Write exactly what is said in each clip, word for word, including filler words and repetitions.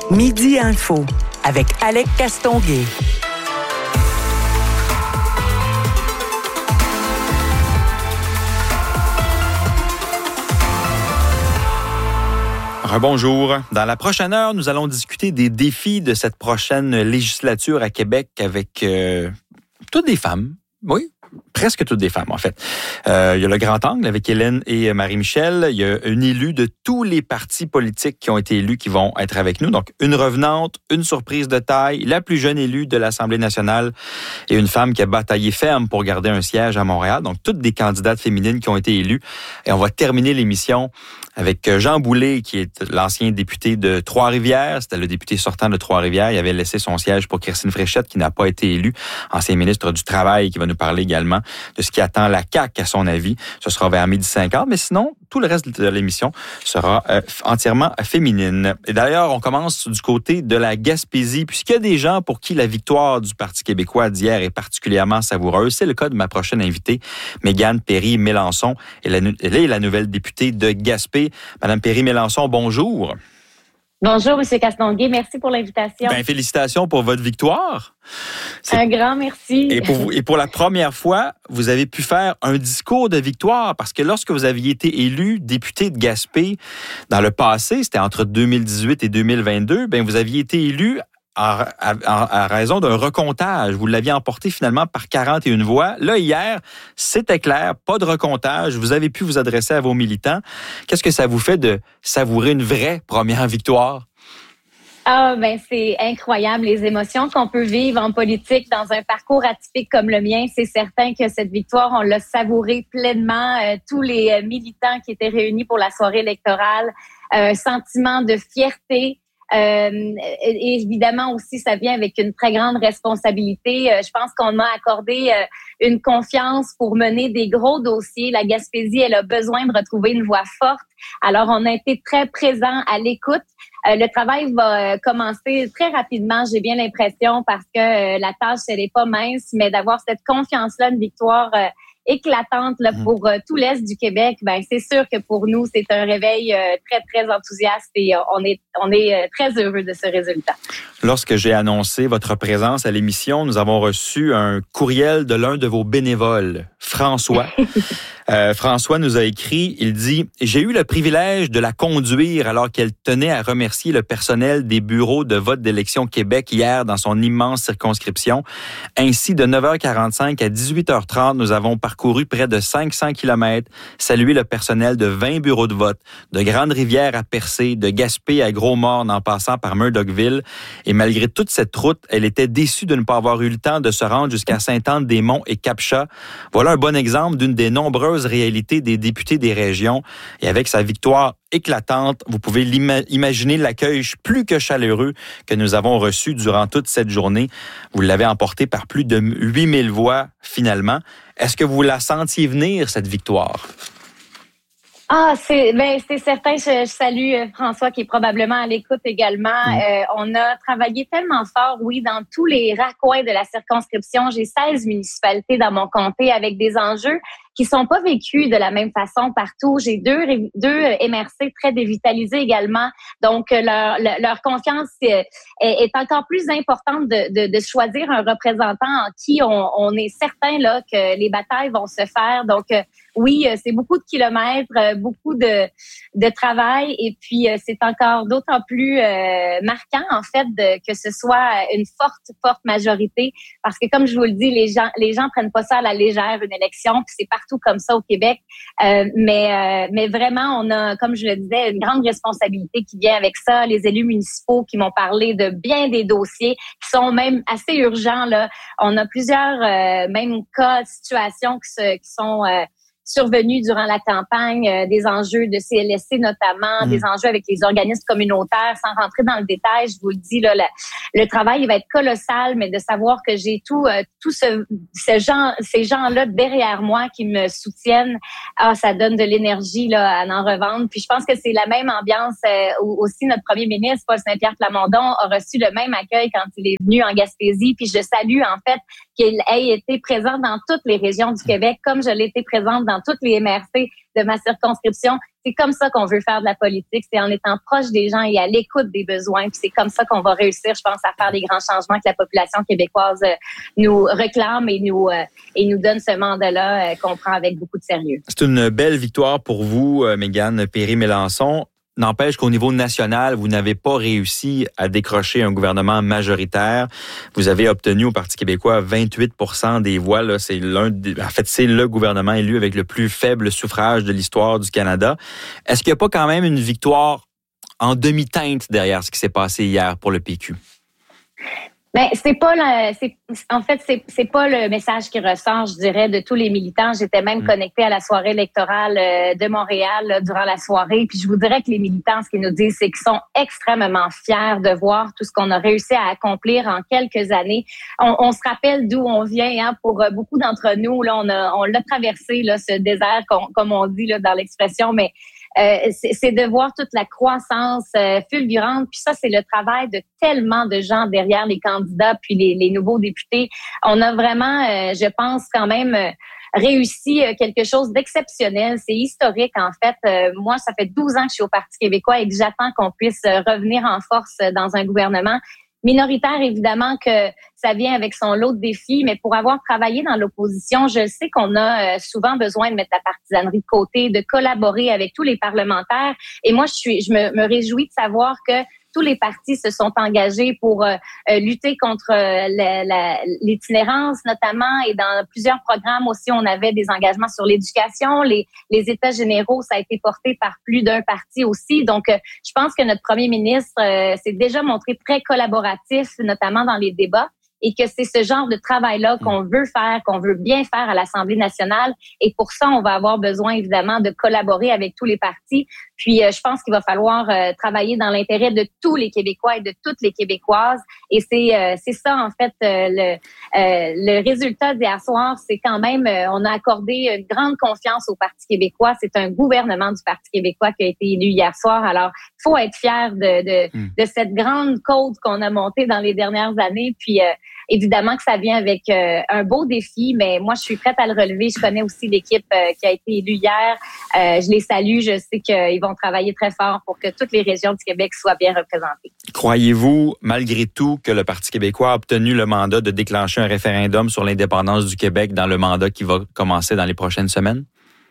Midi Info avec Alec Castonguay. Bonjour. Dans la prochaine heure, nous allons discuter des défis de cette prochaine législature à Québec avec euh, toutes des femmes. Oui, presque toutes des femmes, en fait. Euh, il y a le grand angle avec Hélène et Marie-Michel. Il y a une élue de tous les partis politiques qui ont été élus qui vont être avec nous. Donc, une revenante, une surprise de taille, la plus jeune élue de l'Assemblée nationale et une femme qui a bataillé ferme pour garder un siège à Montréal. Donc, toutes des candidates féminines qui ont été élues. Et on va terminer l'émission avec Jean Boulet, qui est l'ancien député de Trois-Rivières. C'était le député sortant de Trois-Rivières. Il avait laissé son siège pour Christine Fréchette, qui n'a pas été élue, ancien ministre du Travail, qui va nous parler également de ce qui attend la C A Q, à son avis. Ce sera vers midi cinquante, mais sinon, tout le reste de l'émission sera euh, entièrement féminine. Et d'ailleurs, on commence du côté de la Gaspésie, puisqu'il y a des gens pour qui la victoire du Parti québécois d'hier est particulièrement savoureuse. C'est le cas de ma prochaine invitée, Mégane Perry-Mélançon. Elle est la nouvelle députée de Gaspé. Madame Perry-Mélançon, bonjour. Bonjour, M. Castonguay. Merci pour l'invitation. Ben, félicitations pour votre victoire. C'est... Un grand merci. Et pour, vous, et pour la première fois, vous avez pu faire un discours de victoire parce que lorsque vous aviez été élu député de Gaspé dans le passé, c'était entre deux mille dix-huit et deux mille vingt-deux, ben vous aviez été élu à, à, à raison d'un recomptage. Vous l'aviez emporté finalement par quarante et une voix. Là, hier, c'était clair, pas de recomptage. Vous avez pu vous adresser à vos militants. Qu'est-ce que ça vous fait de savourer une vraie première victoire? Ah, ben c'est incroyable, les émotions qu'on peut vivre en politique dans un parcours atypique comme le mien. C'est certain que cette victoire, on l'a savourée pleinement. Euh, tous les euh, militants qui étaient réunis pour la soirée électorale, un euh, sentiment de fierté. Euh, et évidemment aussi, ça vient avec une très grande responsabilité. Euh, je pense qu'on m'a accordé euh, une confiance pour mener des gros dossiers. La Gaspésie, elle a besoin de retrouver une voix forte. Alors, on a été très présents à l'écoute. Euh, le travail va euh, commencer très rapidement, j'ai bien l'impression, parce que euh, la tâche, elle n'est pas mince, mais d'avoir cette confiance-là, une victoire euh, éclatante là, pour euh, tout l'Est du Québec, ben c'est sûr que pour nous, c'est un réveil euh, très, très enthousiaste et euh, on est, on est euh, très heureux de ce résultat. Lorsque j'ai annoncé votre présence à l'émission, nous avons reçu un courriel de l'un de vos bénévoles, François. euh, François nous a écrit, il dit « J'ai eu le privilège de la conduire alors qu'elle tenait à remercier le personnel des bureaux de vote d'élection Québec hier dans son immense circonscription. Ainsi, de neuf heures quarante-cinq à dix-huit heures trente, nous avons parcouru près de cinq cents kilomètres, salué le personnel de vingt bureaux de vote, de Grande-Rivière à Percé, de Gaspé à Gros-Morne en passant par Murdochville. Et malgré toute cette route, elle était déçue de ne pas avoir eu le temps de se rendre jusqu'à Sainte-Anne-des-Monts et Cap-Chat. Voilà un bon exemple d'une des nombreuses réalités des députés des régions. Et avec sa victoire éclatante, vous pouvez imaginer l'accueil plus que chaleureux que nous avons reçu durant toute cette journée. Vous l'avez emporté par plus de huit mille voix finalement. Est-ce que vous la sentiez venir, cette victoire? Ah, c'est ben c'est certain. Je, je salue François qui est probablement à l'écoute également. Mmh. Euh, on a travaillé tellement fort, oui, dans tous les raccoins de la circonscription. J'ai seize municipalités dans mon comté avec des enjeux qui sont pas vécus de la même façon partout. J'ai deux deux M R C très dévitalisés également. Donc leur leur confiance est, est encore plus importante de, de de choisir un représentant en qui on, on est certain là que les batailles vont se faire. Donc oui, c'est beaucoup de kilomètres, beaucoup de de travail et puis c'est encore d'autant plus euh, marquant en fait de, que ce soit une forte forte majorité parce que comme je vous le dis, les gens les gens prennent pas ça à la légère une élection, puis c'est partout comme ça au Québec. Euh, mais euh, mais vraiment, on a, comme je le disais, une grande responsabilité qui vient avec ça. Les élus municipaux qui m'ont parlé de bien des dossiers qui sont même assez urgents là. On a plusieurs euh, même cas, situations qui, se, qui sont euh, survenus durant la campagne, euh, des enjeux de C L S C notamment, mmh. des enjeux avec les organismes communautaires. Sans rentrer dans le détail, je vous le dis, là, le, le travail il va être colossal, mais de savoir que j'ai tout, euh, tout ce, ce genre, ces gens-là derrière moi qui me soutiennent, ah, ça donne de l'énergie là à en revendre. Puis je pense que c'est la même ambiance euh, aussi. Notre premier ministre, Paul Saint-Pierre Plamondon, a reçu le même accueil quand il est venu en Gaspésie. Puis je salue en fait qu'il ait été présent dans toutes les régions du Québec, comme je l'ai été présente dans toutes les M R C de ma circonscription. c'est comme ça qu'on veut faire de la politique, c'est en étant proche des gens et à l'écoute des besoins. Puis c'est comme ça qu'on va réussir, je pense, à faire des grands changements que la population québécoise euh, nous réclame et nous euh, et nous donne ce mandat-là euh, qu'on prend avec beaucoup de sérieux. C'est une belle victoire pour vous, euh, Mégane Perry-Mélançon. N'empêche qu'au niveau national, vous n'avez pas réussi à décrocher un gouvernement majoritaire. Vous avez obtenu au Parti québécois vingt-huit pour cent des voix. Là, c'est l'un, des, en fait, c'est le gouvernement élu avec le plus faible suffrage de l'histoire du Canada. Est-ce qu'il n'y a pas quand même une victoire en demi-teinte derrière ce qui s'est passé hier pour le P Q? Ben, c'est pas le, c'est, en fait, c'est, c'est pas le message qui ressort, je dirais, de tous les militants. J'étais même mmh. connectée à la soirée électorale de Montréal là, durant la soirée. Puis je vous dirais que les militants, ce qu'ils nous disent, c'est qu'ils sont extrêmement fiers de voir tout ce qu'on a réussi à accomplir en quelques années. On, on se rappelle d'où on vient, hein, pour beaucoup d'entre nous. Là, on a, on l'a traversé, là, ce désert, comme, comme on dit là, dans l'expression, mais Euh, c'est, c'est de voir toute la croissance euh, fulgurante. Puis ça, c'est le travail de tellement de gens derrière les candidats puis les, les nouveaux députés. On a vraiment, euh, je pense, quand même euh, réussi euh, quelque chose d'exceptionnel. C'est historique, en fait. Euh, moi, ça fait douze ans que je suis au Parti québécois et que j'attends qu'on puisse euh, revenir en force euh, dans un gouvernement minoritaire, évidemment, que ça vient avec son lot de défis, mais pour avoir travaillé dans l'opposition, je sais qu'on a souvent besoin de mettre la partisanerie de côté, de collaborer avec tous les parlementaires. Et moi, je suis, je me, me réjouis de savoir que tous les partis se sont engagés pour euh, lutter contre euh, la, la, l'itinérance notamment, et dans plusieurs programmes aussi, on avait des engagements sur l'éducation. Les, les États généraux, ça a été porté par plus d'un parti aussi. Donc, euh, je pense que notre premier ministre euh, s'est déjà montré très collaboratif, notamment dans les débats, et que c'est ce genre de travail-là qu'on veut faire, qu'on veut bien faire à l'Assemblée nationale. Et pour ça, on va avoir besoin, évidemment, de collaborer avec tous les partis. Puis, euh, je pense qu'il va falloir euh, travailler dans l'intérêt de tous les Québécois et de toutes les Québécoises. Et c'est euh, c'est ça, en fait, euh, le, euh, le résultat d'hier soir. C'est quand même, euh, on a accordé une grande confiance au Parti québécois. C'est un gouvernement du Parti québécois qui a été élu hier soir. Alors, il faut être fier de, de, mmh. de cette grande côte qu'on a montée dans les dernières années. Puis, euh, évidemment que ça vient avec euh, un beau défi, mais moi, je suis prête à le relever. Je connais aussi l'équipe euh, qui a été élue hier. Euh, je les salue. Je sais qu'ils vont travailler très fort pour que toutes les régions du Québec soient bien représentées. Croyez-vous, malgré tout, que le Parti québécois a obtenu le mandat de déclencher un référendum sur l'indépendance du Québec dans le mandat qui va commencer dans les prochaines semaines?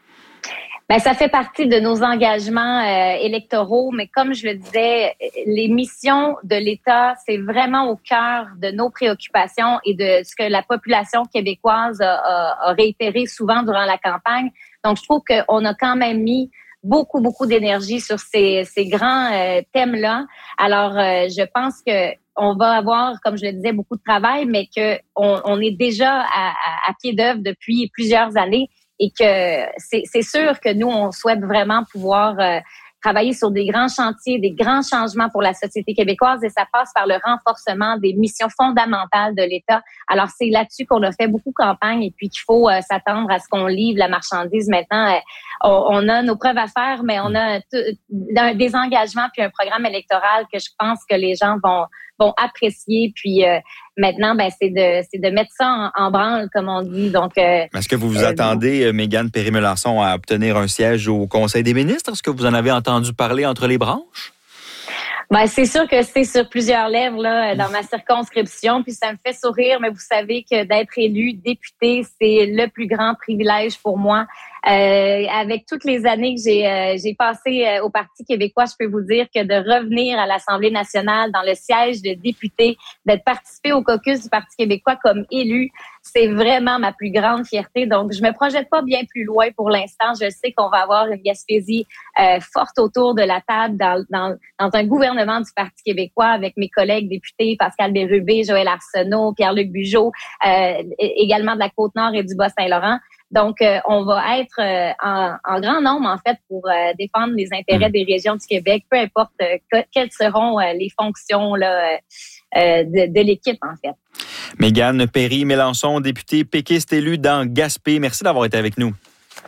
Ben, ça fait partie de nos engagements euh, électoraux, mais comme je le disais, les missions de l'État, c'est vraiment au cœur de nos préoccupations et de ce que la population québécoise a, a, a réitéré souvent durant la campagne. Donc, je trouve qu'on a quand même mis beaucoup, beaucoup d'énergie sur ces, ces grands euh, thèmes-là. Alors, euh, je pense que on va avoir, comme je le disais, beaucoup de travail, mais que on, on est déjà à, à, à pied d'œuvre depuis plusieurs années. Et que c'est, c'est sûr que nous, on souhaite vraiment pouvoir euh, travailler sur des grands chantiers, des grands changements pour la société québécoise, et ça passe par le renforcement des missions fondamentales de l'État. Alors, c'est là-dessus qu'on a fait beaucoup de campagne, et puis qu'il faut euh, s'attendre à ce qu'on livre la marchandise maintenant. Euh, on, on a nos preuves à faire, mais on a t- des engagements puis un programme électoral que je pense que les gens vont vont apprécier. Puis euh, maintenant, ben c'est de c'est de mettre ça en, en branle, comme on dit. Donc, euh, est-ce que vous vous euh, attendez, Mégane Perry-Mélançon, à obtenir un siège au Conseil des ministres? Est-ce que vous en avez entendu parler entre les branches? Ben, c'est sûr que c'est sur plusieurs lèvres là dans ma circonscription, puis ça me fait sourire, mais vous savez que d'être élu député, c'est le plus grand privilège pour moi. Euh, avec toutes les années que j'ai euh, j'ai passé euh, au Parti québécois, je peux vous dire que de revenir à l'Assemblée nationale dans le siège de député, d'être participé au caucus du Parti québécois comme élu, c'est vraiment ma plus grande fierté. Donc, je me projette pas bien plus loin pour l'instant. Je sais qu'on va avoir une Gaspésie euh, forte autour de la table dans, dans, dans un gouvernement du Parti québécois avec mes collègues députés Pascal Bérubé, Joël Arsenault, Pierre-Luc Bugeaud, euh, également de la Côte-Nord et du Bas-Saint-Laurent. Donc, euh, on va être euh, en, en grand nombre, en fait, pour euh, défendre les intérêts des régions du Québec, peu importe euh, que, quelles seront euh, les fonctions là, euh, de, de l'équipe, en fait. Mégane Perry-Mélançon, députée péquiste élue dans Gaspé. Merci d'avoir été avec nous.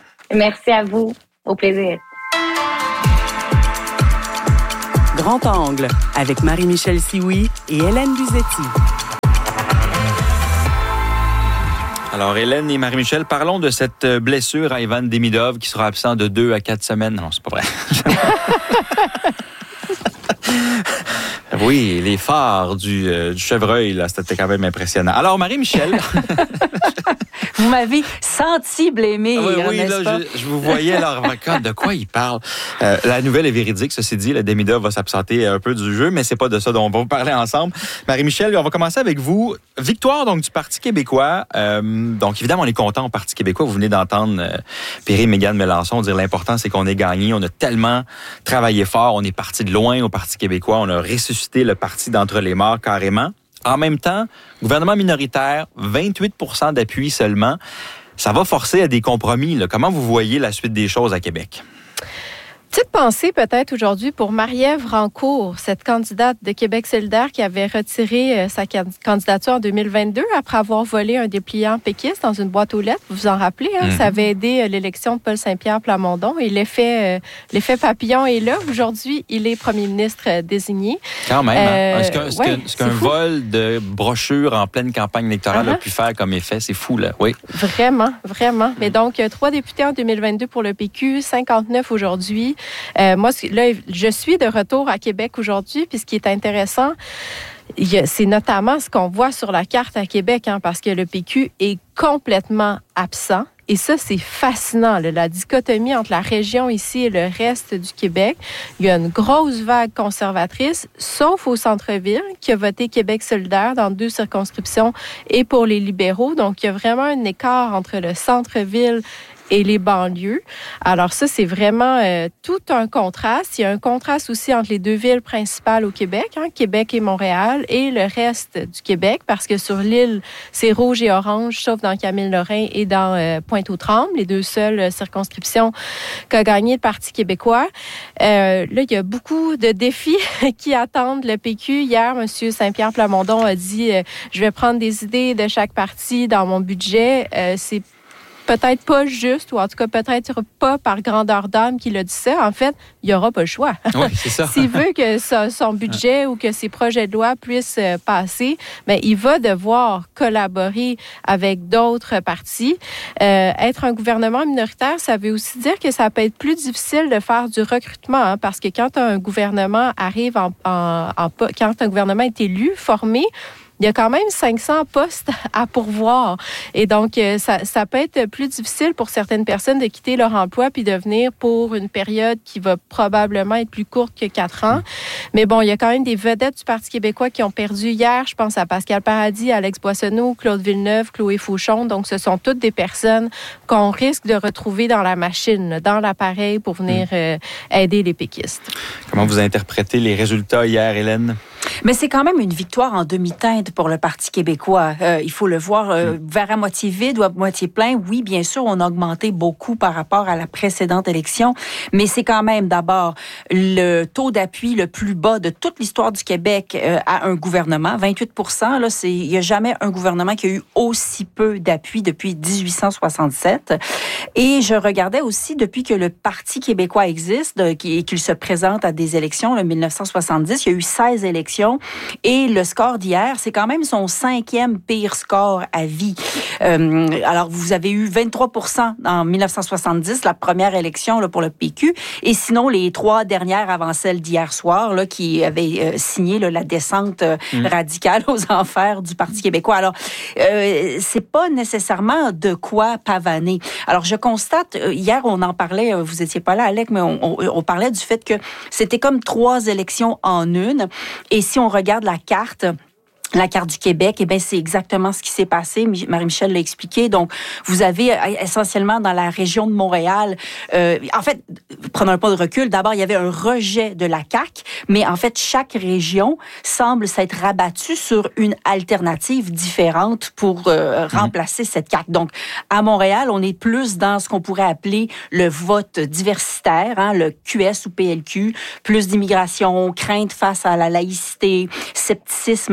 Merci à vous. Au plaisir. Grand Angle, avec Marie-Michel Sioui et Hélène Buzetti. Alors, Hélène et Marie-Michel, parlons de cette blessure à Ivan Demidov qui sera absent de deux à quatre semaines. Non, c'est pas vrai. Oui, les phares du, euh, du chevreuil, là, c'était quand même impressionnant. Alors, Marie-Michel... Vous m'avez senti blêmer, oui, hein, oui, n'est-ce là, pas? je, je vous voyais leur de quoi il parle. Euh, la nouvelle est véridique, ceci dit, le Demidov va s'absenter un peu du jeu, mais c'est pas de ça dont on va vous parler ensemble. Marie-Michel, on va commencer avec vous. Victoire donc du Parti québécois. Euh, donc évidemment, on est content au Parti québécois. Vous venez d'entendre euh, Pierre-Mégane Mélenchon dire l'important, c'est qu'on ait gagné. On a tellement travaillé fort. On est parti de loin au Parti québécois. On a ressuscité le parti d'entre les morts carrément. En même temps, gouvernement minoritaire, vingt-huit pour cent d'appui seulement. Ça va forcer à des compromis, là. Comment vous voyez la suite des choses à Québec? Petite pensée peut-être aujourd'hui pour Marie-Ève Rancourt, cette candidate de Québec solidaire qui avait retiré sa candidature en deux mille vingt-deux après avoir volé un dépliant péquiste dans une boîte aux lettres. Vous vous en rappelez, hein? Mm-hmm. Ça avait aidé l'élection de Paul Saint-Pierre Plamondon et l'effet, euh, l'effet papillon est là. Aujourd'hui, il est premier ministre désigné. Quand même, euh, hein? Ce qu'un, ouais, ce qu'un vol de brochure en pleine campagne électorale uh-huh. a pu faire comme effet, c'est fou, là. Oui. Vraiment, vraiment. Mm. Mais donc, trois députés en deux mille vingt-deux pour le P Q, cinquante-neuf aujourd'hui. Euh, moi, là, je suis de retour à Québec aujourd'hui, puis ce qui est intéressant, c'est notamment ce qu'on voit sur la carte à Québec, hein, parce que le P Q est complètement absent. Et ça, c'est fascinant, là, la dichotomie entre la région ici et le reste du Québec. Il y a une grosse vague conservatrice, sauf au centre-ville, qui a voté Québec solidaire dans deux circonscriptions et pour les libéraux. Donc, il y a vraiment un écart entre le centre-ville et les banlieues. Alors ça, c'est vraiment euh, tout un contraste. Il y a un contraste aussi entre les deux villes principales au Québec, hein, Québec et Montréal, et le reste du Québec, parce que sur l'île, c'est rouge et orange, sauf dans Camille-Lorrain et dans euh, Pointe-aux-Trembles, les deux seules circonscriptions qu'a gagné le Parti québécois. Euh, là, il y a beaucoup de défis qui attendent le P Q. Hier, M. Saint-Pierre Plamondon a dit euh, « Je vais prendre des idées de chaque parti dans mon budget. Euh, » C'est peut-être pas juste, ou en tout cas peut-être pas par grandeur d'âme qu'il a dit ça. En fait, il n'y aura pas le choix. Oui, c'est ça. S'il veut que ça, son budget ou que ses projets de loi puissent euh, passer, bien, il va devoir collaborer avec d'autres partis. Euh, être un gouvernement minoritaire, ça veut aussi dire que ça peut être plus difficile de faire du recrutement, hein, parce que quand un gouvernement arrive en, en, en... Quand un gouvernement est élu, formé, il y a quand même cinq cents postes à pourvoir. Et donc, ça, ça peut être plus difficile pour certaines personnes de quitter leur emploi puis de venir pour une période qui va probablement être plus courte que quatre ans. Mais bon, il y a quand même des vedettes du Parti québécois qui ont perdu hier. Je pense à Pascal Paradis, Alex Boissonneau, Claude Villeneuve, Chloé Fauchon. Donc, ce sont toutes des personnes qu'on risque de retrouver dans la machine, dans l'appareil pour venir euh, aider les péquistes. Comment vous interprétez les résultats hier, Hélène? Mais c'est quand même une victoire en demi-teinte pour le Parti québécois. Euh, il faut le voir euh, vers à moitié vide ou à moitié plein. Oui, bien sûr, on a augmenté beaucoup par rapport à la précédente élection, mais c'est quand même d'abord le taux d'appui le plus bas de toute l'histoire du Québec euh, à un gouvernement. vingt-huit pour cent, là, c'est, il n'y a jamais un gouvernement qui a eu aussi peu d'appui depuis dix-huit cent soixante-sept. Et je regardais aussi, depuis que le Parti québécois existe et qu'il se présente à des élections, en mille neuf cent soixante-dix, il y a eu seize élections. Et le score d'hier, c'est quand même son cinquième pire score à vie. Euh, alors, vous avez eu vingt-trois pour cent en mille neuf cent soixante-dix, la première élection là, pour le P Q. Et sinon, les trois dernières avant celle d'hier soir, là, qui avaient euh, signé là, la descente euh, mmh. radicale aux enfers du Parti québécois. Alors, euh, c'est pas nécessairement de quoi pavaner. Alors, je constate, euh, hier, on en parlait, euh, vous étiez pas là, Alec, mais on, on, on parlait du fait que c'était comme trois élections en une. Et si on regarde la carte, la carte du Québec, eh bien, c'est exactement ce qui s'est passé. Marie-Michel l'a expliqué. Donc, vous avez essentiellement dans la région de Montréal, euh, en fait, prenons un pas de recul. D'abord, il y avait un rejet de la C A Q, mais en fait, chaque région semble s'être rabattue sur une alternative différente pour euh, remplacer mmh. cette C A Q. Donc, à Montréal, on est plus dans ce qu'on pourrait appeler le vote diversitaire, hein, le Q S ou P L Q, plus d'immigration, crainte face à la laïcité, scepticisme face aux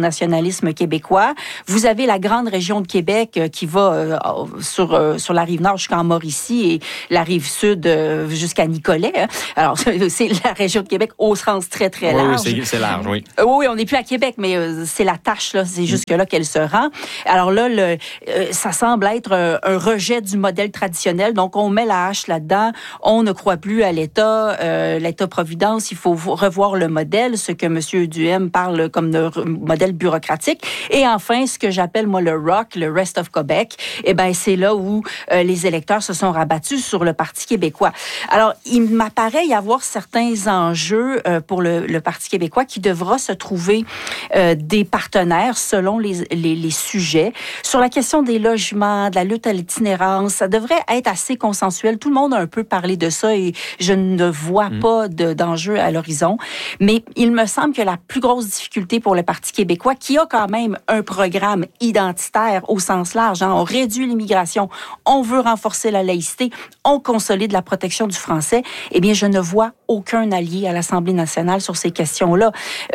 nationalisme québécois. Vous avez la grande région de Québec euh, qui va euh, sur, euh, sur la rive nord jusqu'en Mauricie et la rive sud euh, jusqu'à Nicolet. Hein. Alors, c'est la région de Québec au sens très, très large. Oui, oui c'est large, oui. Euh, oui, on n'est plus à Québec, mais euh, c'est la tâche, là. C'est jusque-là qu'elle se rend. Alors là, le, euh, ça semble être un, un rejet du modèle traditionnel. Donc, on met la hache là-dedans. On ne croit plus à l'État, euh, l'État-providence. Il faut revoir le modèle, ce que M. Duhem parle comme de modèle bureaucratique. Et enfin, ce que j'appelle, moi, le R O C, le Rest of Quebec, eh ben, c'est là où euh, les électeurs se sont rabattus sur le Parti québécois. Alors, il m'apparaît y avoir certains enjeux euh, pour le, le Parti québécois qui devra se trouver euh, des partenaires selon les, les, les sujets. Sur la question des logements, de la lutte à l'itinérance, ça devrait être assez consensuel. Tout le monde a un peu parlé de ça et je ne vois mmh. pas de, d'enjeu à l'horizon. Mais il me semble que la plus grosse difficulté pour le Parti québécois, qui a quand même un programme identitaire au sens large, hein, on réduit l'immigration, on veut renforcer la laïcité, on consolide la protection du français, eh bien, je ne vois aucun allié à l'Assemblée nationale sur ces questions-là.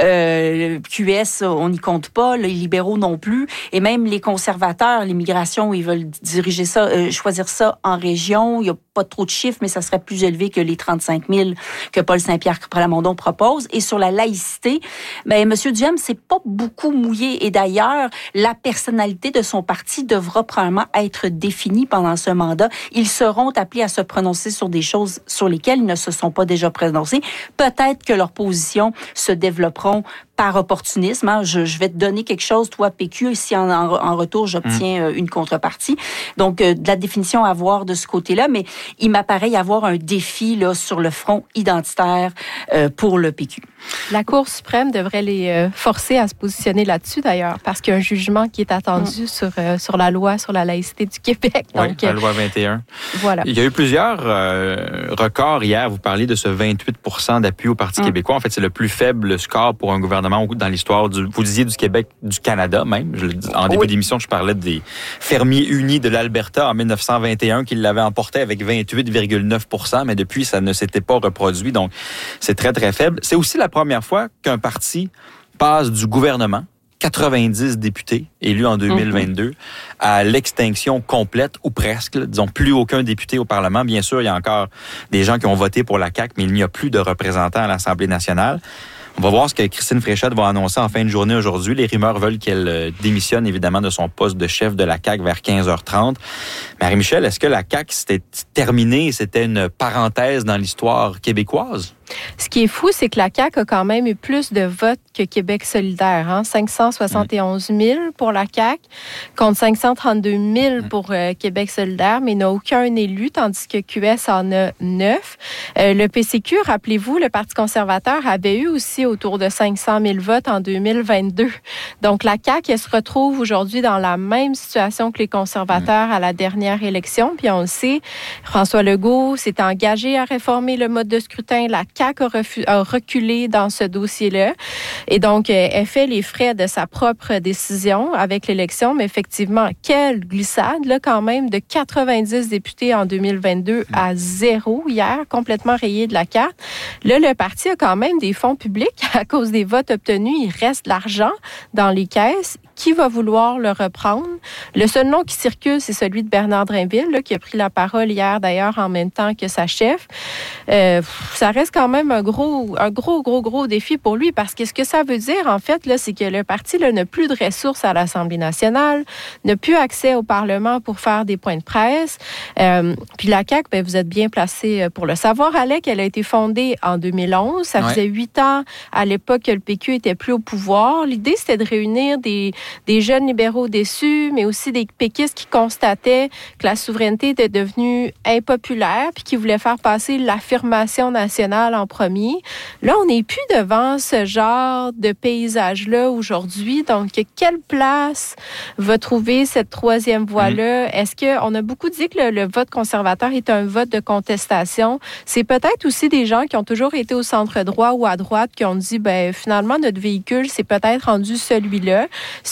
Euh, le Q S, on n'y compte pas, les libéraux non plus, et même les conservateurs, l'immigration, ils veulent diriger ça, euh, choisir ça en région. Il n'y a pas trop de chiffres, mais ça serait plus élevé que les trente-cinq mille que Paul Saint-Pierre Plamondon propose. Et sur la laïcité, ben, M. Duhem s'est pas beaucoup mouillé. Et d'ailleurs, la personnalité de son parti devra probablement être définie pendant ce mandat. Ils seront appelés à se prononcer sur des choses sur lesquelles ils ne se sont pas déjà prononcés. Peut-être que leurs positions se développeront par opportunisme. Hein. Je, je vais te donner quelque chose, toi, P Q, et si en, en, en retour, j'obtiens mmh. une contrepartie. Donc, euh, de la définition à voir de ce côté-là, mais il m'apparaît y avoir un défi là, sur le front identitaire euh, pour le P Q. La Cour suprême devrait les euh, forcer à se positionner là-dessus, d'ailleurs, parce qu'il y a un jugement qui est attendu mmh. sur, euh, sur la loi sur la laïcité du Québec. Oui, Donc, la loi vingt et un. Voilà. Il y a eu plusieurs euh, records hier. Vous parliez de ce vingt-huit pour cent d'appui au Parti mmh. québécois. En fait, c'est le plus faible score pour un gouvernement dans l'histoire, du, vous disiez du Québec, du Canada même. Je, en début oui. d'émission, je parlais des fermiers unis de l'Alberta en dix-neuf cent vingt et un qui l'avaient emporté avec vingt-huit virgule neuf pour cent, mais depuis, ça ne s'était pas reproduit. Donc, c'est très, très faible. C'est aussi la première fois qu'un parti passe du gouvernement, quatre-vingt-dix députés élus en deux mille vingt-deux, mm-hmm. à l'extinction complète, ou presque. Là, disons, plus aucun député au Parlement. Bien sûr, il y a encore des gens qui ont voté pour la C A Q, mais il n'y a plus de représentants à l'Assemblée nationale. On va voir ce que Christine Fréchette va annoncer en fin de journée aujourd'hui. Les rumeurs veulent qu'elle démissionne évidemment de son poste de chef de la C A Q vers quinze heures trente. Marie-Michel, est-ce que la C A Q c'était terminé, c'était une parenthèse dans l'histoire québécoise? Ce qui est fou, c'est que la C A Q a quand même eu plus de votes que Québec solidaire. Hein? cinq cent soixante et onze mille pour la C A Q, contre cinq cent trente-deux mille pour euh, Québec solidaire, mais il n'a aucun élu, tandis que Q S en a neuf. Euh, le P C Q, rappelez-vous, le Parti conservateur avait eu aussi autour de cinq cent mille votes en deux mille vingt-deux. Donc, la C A Q, elle se retrouve aujourd'hui dans la même situation que les conservateurs à la dernière élection. Puis on le sait, François Legault s'est engagé à réformer le mode de scrutin. La C A Q a, refu- a reculé dans ce dossier-là. Et donc, elle fait les frais de sa propre décision avec l'élection. Mais effectivement, quelle glissade, là, quand même, de quatre-vingt-dix députés en deux mille vingt-deux à zéro hier, complètement rayé de la carte. Là, le parti a quand même des fonds publics à cause des votes obtenus. Il reste de l'argent dans les caisses. Qui va vouloir le reprendre? Le seul nom qui circule, c'est celui de Bernard Drinville, là, qui a pris la parole hier, d'ailleurs, en même temps que sa chef. Euh, ça reste quand même un gros, un gros, gros, gros défi pour lui, parce que ce que ça veut dire, en fait, là, c'est que le parti là, n'a plus de ressources à l'Assemblée nationale, n'a plus accès au Parlement pour faire des points de presse. Euh, puis la C A Q, ben, vous êtes bien placé pour le savoir, Alec, elle a été fondée en deux mille onze. Ça faisait huit ouais. ans à l'époque que le P Q était plus au pouvoir. L'idée, c'était de réunir des des jeunes libéraux déçus, mais aussi des péquistes qui constataient que la souveraineté était devenue impopulaire puis qui voulaient faire passer l'affirmation nationale en premier. Là, on n'est plus devant ce genre de paysage-là aujourd'hui. Donc, quelle place va trouver cette troisième voie-là? Mmh. Est-ce qu'on a beaucoup dit que le, le vote conservateur est un vote de contestation? C'est peut-être aussi des gens qui ont toujours été au centre droit ou à droite qui ont dit, ben finalement, notre véhicule, c'est peut-être rendu celui-là. Ce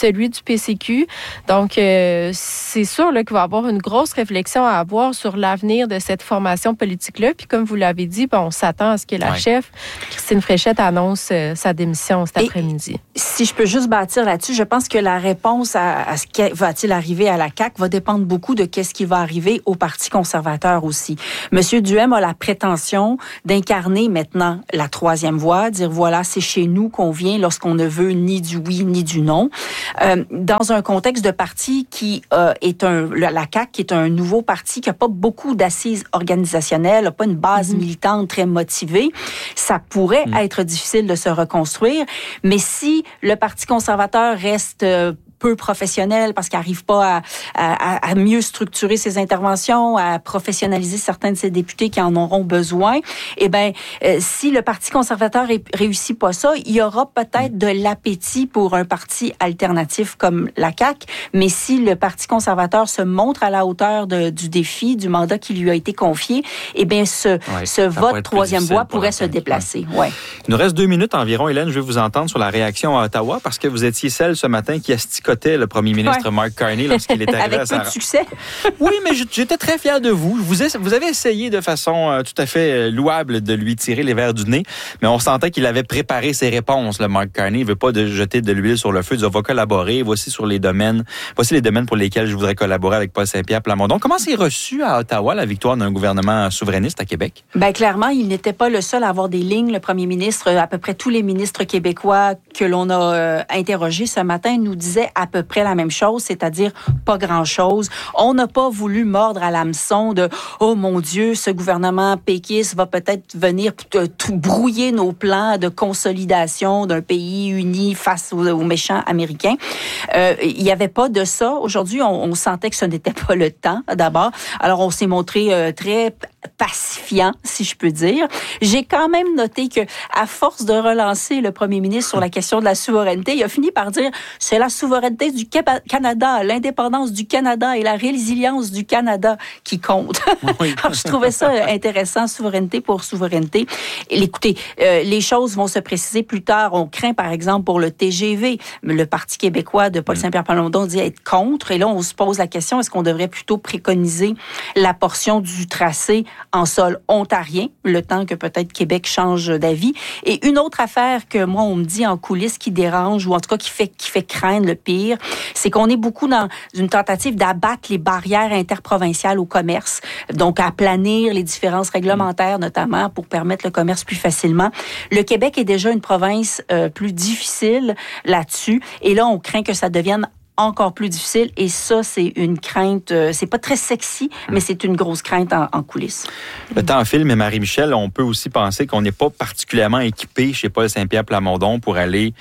celui du P C Q. Donc, euh, c'est sûr là, qu'il va y avoir une grosse réflexion à avoir sur l'avenir de cette formation politique-là. Puis comme vous l'avez dit, bon, on s'attend à ce que la ouais. chef, Christine Fréchette, annonce euh, sa démission cet après-midi. Et si je peux juste bâtir là-dessus, je pense que la réponse à, à ce qui va-t-il arriver à la C A Q va dépendre beaucoup de qu'est-ce qui va arriver au Parti conservateur aussi. Monsieur Duhem a la prétention d'incarner maintenant la troisième voie, dire voilà, c'est chez nous qu'on vient lorsqu'on ne veut ni du oui ni du non. Euh, dans un contexte de parti qui euh, est un, la C A Q qui est un nouveau parti qui n'a pas beaucoup d'assises organisationnelles, n'a pas une base mm-hmm. militante très motivée, ça pourrait mm. être difficile de se reconstruire. Mais si le Parti conservateur reste euh, peu professionnel parce qu'il n'arrive pas à, à, à mieux structurer ses interventions, à professionnaliser certains de ses députés qui en auront besoin, eh bien, euh, si le Parti conservateur ne réussit pas ça, il y aura peut-être de l'appétit pour un parti alternatif comme la C A Q, mais si le Parti conservateur se montre à la hauteur de, du défi, du mandat qui lui a été confié, eh bien, ce, ouais, ce vote troisième voie pourrait se déplacer. Ouais. Ouais. Il nous reste deux minutes environ. Hélène, je vais vous entendre sur la réaction à Ottawa parce que vous étiez celle ce matin qui asticotait le premier ministre ouais. Mark Carney lorsqu'il est arrivé Avec à sa... peu de succès. Oui, mais j'étais très fier de vous. Vous, vous avez essayé de façon euh, tout à fait louable de lui tirer les verres du nez, mais on sentait qu'il avait préparé ses réponses, le Mark Carney. Il veut pas de jeter de l'huile sur le feu. Il dit, on va collaborer. Voici sur les domaines. Voici les domaines pour lesquels je voudrais collaborer avec Paul Saint-Pierre Plamondon. Comment c'est reçu à Ottawa la victoire d'un gouvernement souverainiste à Québec? Bien, clairement, il n'était pas le seul à avoir des lignes. Le premier ministre, à peu près tous les ministres québécois que l'on a euh, interrogés ce matin nous disaient à peu près la même chose, c'est-à-dire pas grand-chose. On n'a pas voulu mordre à l'hameçon de « Oh mon Dieu, ce gouvernement péquiste va peut-être venir tout brouiller nos plans de consolidation d'un pays uni face aux, aux méchants américains. Euh, » Il n'y avait pas de ça. Aujourd'hui, on, on sentait que ce n'était pas le temps, d'abord. Alors, on s'est montré euh, très pacifiant, si je peux dire. J'ai quand même noté que, à force de relancer le premier ministre sur la question de la souveraineté, il a fini par dire « C'est la souveraineté du Canada, l'indépendance du Canada et la résilience du Canada qui compte. » Oui. Alors, je trouvais ça intéressant, souveraineté pour souveraineté. Et écoutez, euh, les choses vont se préciser plus tard. On craint, par exemple, pour le T G V. Le Parti québécois de Paul Saint-Pierre Plamondon dit être contre. Et là, on se pose la question, est-ce qu'on devrait plutôt préconiser la portion du tracé en sol ontarien, le temps que peut-être Québec change d'avis? Et une autre affaire que moi, on me dit en coulisses qui dérange, ou en tout cas qui fait, qui fait craindre le pire, c'est qu'on est beaucoup dans une tentative d'abattre les barrières interprovinciales au commerce, donc à aplanir les différences réglementaires, notamment pour permettre le commerce plus facilement. Le Québec est déjà une province euh, plus difficile là-dessus, et là, on craint que ça devienne encore plus difficile, et ça, c'est une crainte, euh, c'est pas très sexy, mais c'est une grosse crainte en, en coulisses. Le temps file, mais Marie-Michel, on peut aussi penser qu'on n'est pas particulièrement équipé chez Paul Saint-Pierre Plamondon pour aller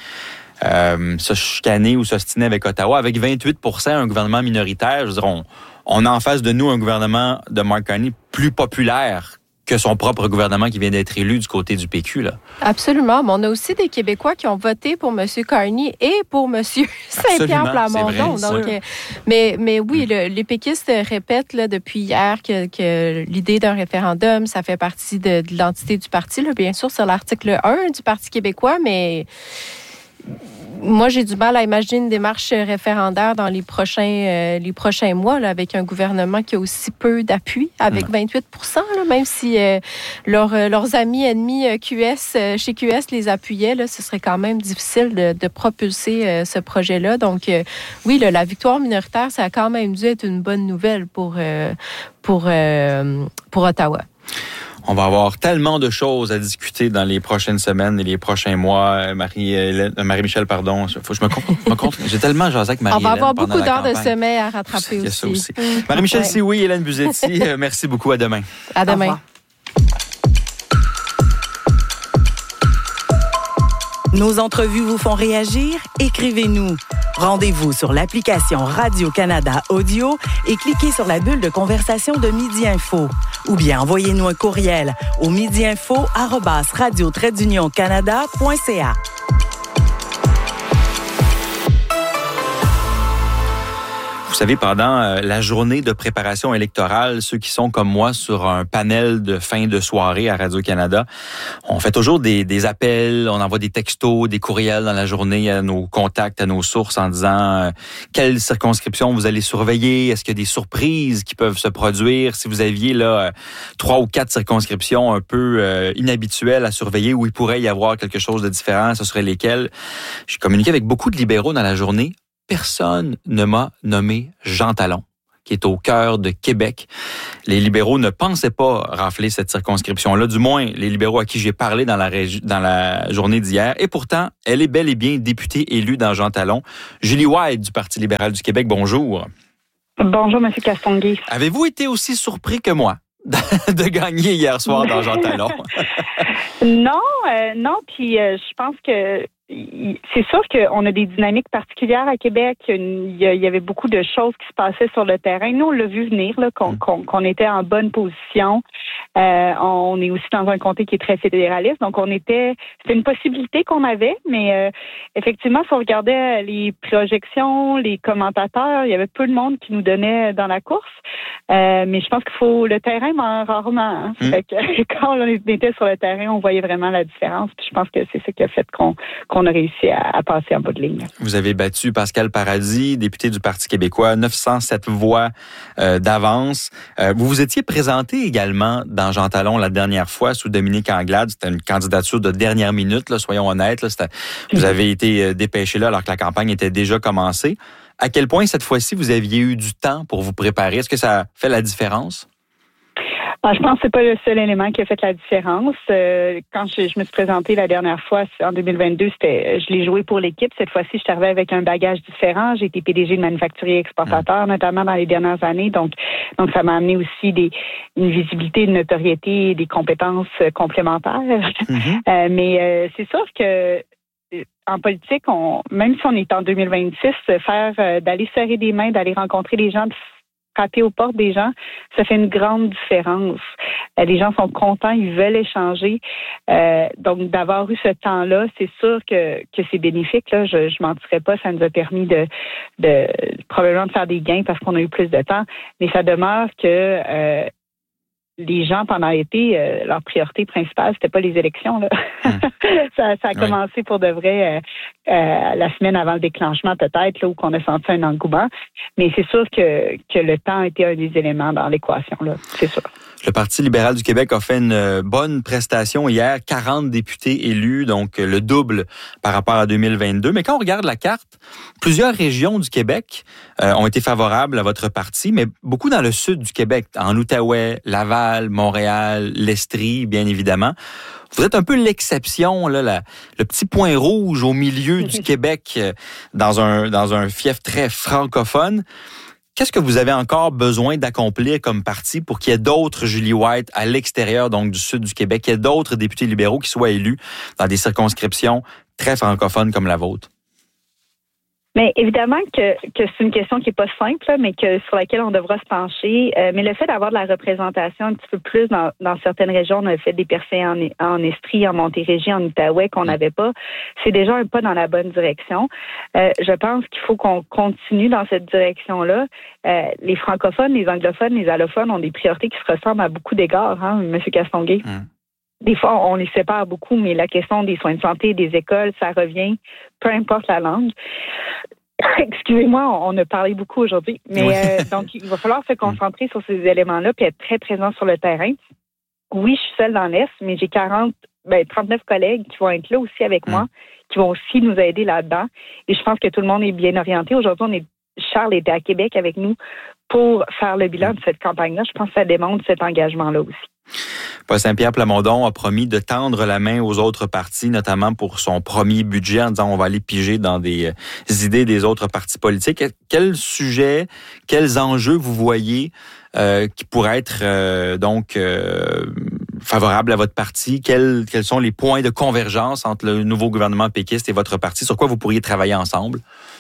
Euh, se chicaner ou s'ostiner avec Ottawa. Avec vingt-huit pour cent, un gouvernement minoritaire, je veux dire, on, on a en face de nous un gouvernement de Mark Carney plus populaire que son propre gouvernement qui vient d'être élu du côté du P Q, là. Absolument. Mais on a aussi des Québécois qui ont voté pour M. Carney et pour M. Saint-Pierre Plamondon. Donc, euh, mais, mais oui, le, les péquistes répètent là, depuis hier que, que l'idée d'un référendum, ça fait partie de, de l'entité du parti. Là. Bien sûr, c'est l'article un du Parti québécois, mais moi, j'ai du mal à imaginer une démarche référendaire dans les prochains, euh, les prochains mois là, avec un gouvernement qui a aussi peu d'appui, avec mmh. vingt-huit pour cent, là, même si euh, leur, leurs amis ennemis Q S, euh, chez Q S les appuyaient, là, ce serait quand même difficile de, de propulser euh, ce projet-là. Donc, euh, oui, là, la victoire minoritaire, ça a quand même dû être une bonne nouvelle pour, euh, pour, euh, pour Ottawa. On va avoir tellement de choses à discuter dans les prochaines semaines et les prochains mois. Marie, Marie-Michel, pardon. Faut que je me compte. Me compte. J'ai tellement jasé avec Marie-Hélène. On va avoir beaucoup d'heures de sommeil à rattraper aussi. Ça aussi. Mmh. Marie-Michel ouais. Sioui, Hélène Buzetti, merci beaucoup. À demain. À demain. Nos entrevues vous font réagir? Écrivez-nous. Rendez-vous sur l'application Radio-Canada Audio et cliquez sur la bulle de conversation de Midi Info. Ou bien envoyez-nous un courriel au midiinfo arobase radio trait d'union canada point c a. Vous savez, pendant euh, la journée de préparation électorale, ceux qui sont comme moi sur un panel de fin de soirée à Radio-Canada, on fait toujours des, des appels, on envoie des textos, des courriels dans la journée à nos contacts, à nos sources en disant euh, quelle circonscription vous allez surveiller, est-ce qu'il y a des surprises qui peuvent se produire, si vous aviez là trois ou quatre circonscriptions un peu euh, inhabituelles à surveiller où il pourrait y avoir quelque chose de différent, ce serait lesquelles. J'ai communiqué avec beaucoup de libéraux dans la journée. Personne ne m'a nommé Jean Talon, qui est au cœur de Québec. Les libéraux ne pensaient pas rafler cette circonscription-là, du moins les libéraux à qui j'ai parlé dans la, régi- dans la journée d'hier. Et pourtant, elle est bel et bien députée élue dans Jean Talon. Julie White du Parti libéral du Québec, bonjour. Bonjour, M. Castonguay. Avez-vous été aussi surpris que moi de gagner hier soir dans Jean Talon? Non, euh, non, puis euh, je pense que c'est sûr qu'on a des dynamiques particulières à Québec. Il y, a, il y avait beaucoup de choses qui se passaient sur le terrain. Nous, on l'a vu venir, là, qu'on, qu'on, qu'on était en bonne position. Euh, on est aussi dans un comté qui est très fédéraliste. Donc, on était, c'était une possibilité qu'on avait, mais euh, effectivement, si on regardait les projections, les commentateurs, il y avait peu de monde qui nous donnait dans la course. Euh, mais je pense qu'il faut, le terrain ment rarement. Hein. Mmh. Fait que, quand on était sur le terrain, on voyait vraiment la différence. Puis je pense que c'est ça qui a fait qu'on, qu'on a réussi à, à passer en bout de ligne. Vous avez battu Pascal Paradis, député du Parti québécois, neuf cent sept voix euh, d'avance. Euh, vous vous étiez présenté également dans Jean Talon la dernière fois sous Dominique Anglade. C'était une candidature de dernière minute, là, soyons honnêtes. Là, c'était, vous avez été dépêché là alors que la campagne était déjà commencée. À quel point cette fois-ci vous aviez eu du temps pour vous préparer? Est-ce que ça fait la différence? Ah, je pense que c'est pas le seul élément qui a fait la différence. Euh, quand je, je me suis présentée la dernière fois, en deux mille vingt-deux, c'était, je l'ai joué pour l'équipe. Cette fois-ci, je suis arrivée avec un bagage différent. J'ai été P D G de manufacturier exportateur, mmh. notamment dans les dernières années. Donc, donc ça m'a amené aussi des, une visibilité, une notoriété, des compétences complémentaires. Mmh. euh, mais euh, c'est sûr que en politique, on, même si on est en deux mille vingt-six, faire euh, d'aller serrer des mains, d'aller rencontrer les gens, de frapper aux portes des gens, ça fait une grande différence. Euh, les gens sont contents, ils veulent échanger. Euh, donc, d'avoir eu ce temps-là, c'est sûr que, que c'est bénéfique. Là, je ne mentirais pas, ça nous a permis de, de probablement de faire des gains parce qu'on a eu plus de temps. Mais ça demeure que euh, les gens, pendant l'été, euh, leur priorité principale, c'était pas les élections. Là. Mmh. ça, ça a commencé oui. pour de vrai euh, euh, la semaine avant le déclenchement, peut-être, là, où on a senti un engouement. Mais c'est sûr que, que le temps a été un des éléments dans l'équation, là, c'est sûr. Le Parti libéral du Québec a fait une bonne prestation hier, quarante députés élus, donc le double par rapport à deux mille vingt-deux. Mais quand on regarde la carte, plusieurs régions du Québec euh, ont été favorables à votre parti, mais beaucoup dans le sud du Québec, en Outaouais, Laval, Montréal, l'Estrie, bien évidemment. Vous êtes un peu l'exception, là, la, le petit point rouge au milieu du Québec, euh, dans un dans un fief très francophone. Qu'est-ce que vous avez encore besoin d'accomplir comme parti pour qu'il y ait d'autres Julie White à l'extérieur, donc du sud du Québec, qu'il y ait d'autres députés libéraux qui soient élus dans des circonscriptions très francophones comme la vôtre? Mais évidemment que, que c'est une question qui n'est pas simple, là, mais que sur laquelle on devra se pencher. Euh, mais le fait d'avoir de la représentation un petit peu plus dans, dans certaines régions, on a fait des percées en, en Estrie, en Montérégie, en Outaouais qu'on n'avait pas, c'est déjà un pas dans la bonne direction. Euh, je pense qu'il faut qu'on continue dans cette direction-là. Euh, les francophones, les anglophones, les allophones ont des priorités qui se ressemblent à beaucoup d'égards, hein, M. Castonguay. Mmh. Des fois, on les sépare beaucoup, mais la question des soins de santé, des écoles, ça revient, peu importe la langue. Excusez-moi, on a parlé beaucoup aujourd'hui, mais oui. euh, donc il va falloir se concentrer sur ces éléments-là puis être très présent sur le terrain. Oui, je suis seule dans l'Est, mais j'ai quarante, ben, trente-neuf collègues qui vont être là aussi avec mmh. moi, qui vont aussi nous aider là-dedans. Et je pense que tout le monde est bien orienté. Aujourd'hui, on est Charles était à Québec avec nous pour faire le bilan de cette campagne-là. Je pense que ça démontre cet engagement-là aussi. Paul Saint-Pierre Plamondon a promis de tendre la main aux autres partis, notamment pour son premier budget, en disant on va aller piger dans des idées des autres partis politiques. Quels sujets, quels enjeux vous voyez euh, qui pourraient être euh, donc euh, favorables à votre parti? Quels, quels sont les points de convergence entre le nouveau gouvernement péquiste et votre parti? Sur quoi vous pourriez travailler ensemble?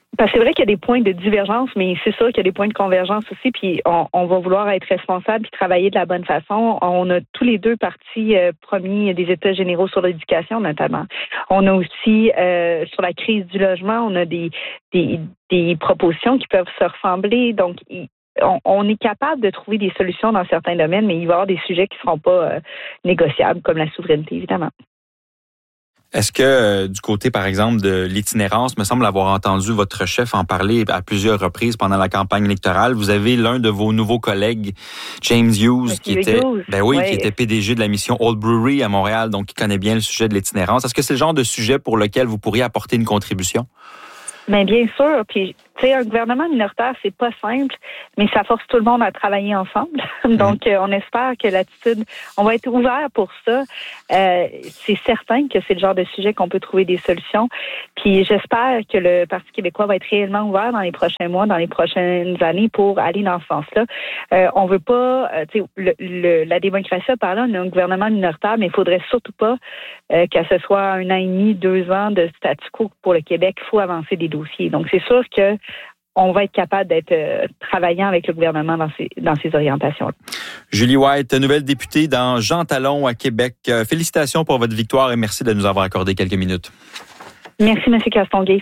Parce que c'est vrai qu'il y a des points de divergence, mais c'est sûr qu'il y a des points de convergence aussi, puis on, on va vouloir être responsable et travailler de la bonne façon. On a tous les deux partis euh, promis des États généraux sur l'éducation, notamment. On a aussi, euh, sur la crise du logement, on a des, des, des propositions qui peuvent se ressembler. Donc, il, on, on est capable de trouver des solutions dans certains domaines, mais il va y avoir des sujets qui ne seront pas euh, négociables, comme la souveraineté, évidemment. Est-ce que euh, du côté, par exemple, de l'itinérance, me semble avoir entendu votre chef en parler à plusieurs reprises pendant la campagne électorale. Vous avez l'un de vos nouveaux collègues, James Hughes, Monsieur qui était, Hughes. ben oui, ouais. qui était P D G de la mission Old Brewery à Montréal, donc qui connaît bien le sujet de l'itinérance. Est-ce que c'est le genre de sujet pour lequel vous pourriez apporter une contribution? Bien, bien sûr. Puis, tu sais, un gouvernement minoritaire, c'est pas simple, mais ça force tout le monde à travailler ensemble. Donc, euh, on espère que l'attitude, on va être ouvert pour ça. Euh, c'est certain que c'est le genre de sujet qu'on peut trouver des solutions. Puis, j'espère que le Parti québécois va être réellement ouvert dans les prochains mois, dans les prochaines années pour aller dans ce sens-là. Euh, on veut pas, euh, tu sais, le, le, la démocratie, par là, on a un gouvernement minoritaire, mais il faudrait surtout pas euh, que ce soit un an et demi, deux ans de statu quo pour le Québec. Il faut avancer des dossiers. Donc, c'est sûr que on va être capable d'être euh, travaillant avec le gouvernement dans ces, dans ces orientations-là. Julie White, nouvelle députée dans Jean Talon à Québec. Euh, félicitations pour votre victoire et merci de nous avoir accordé quelques minutes. Merci, M. Castonguay.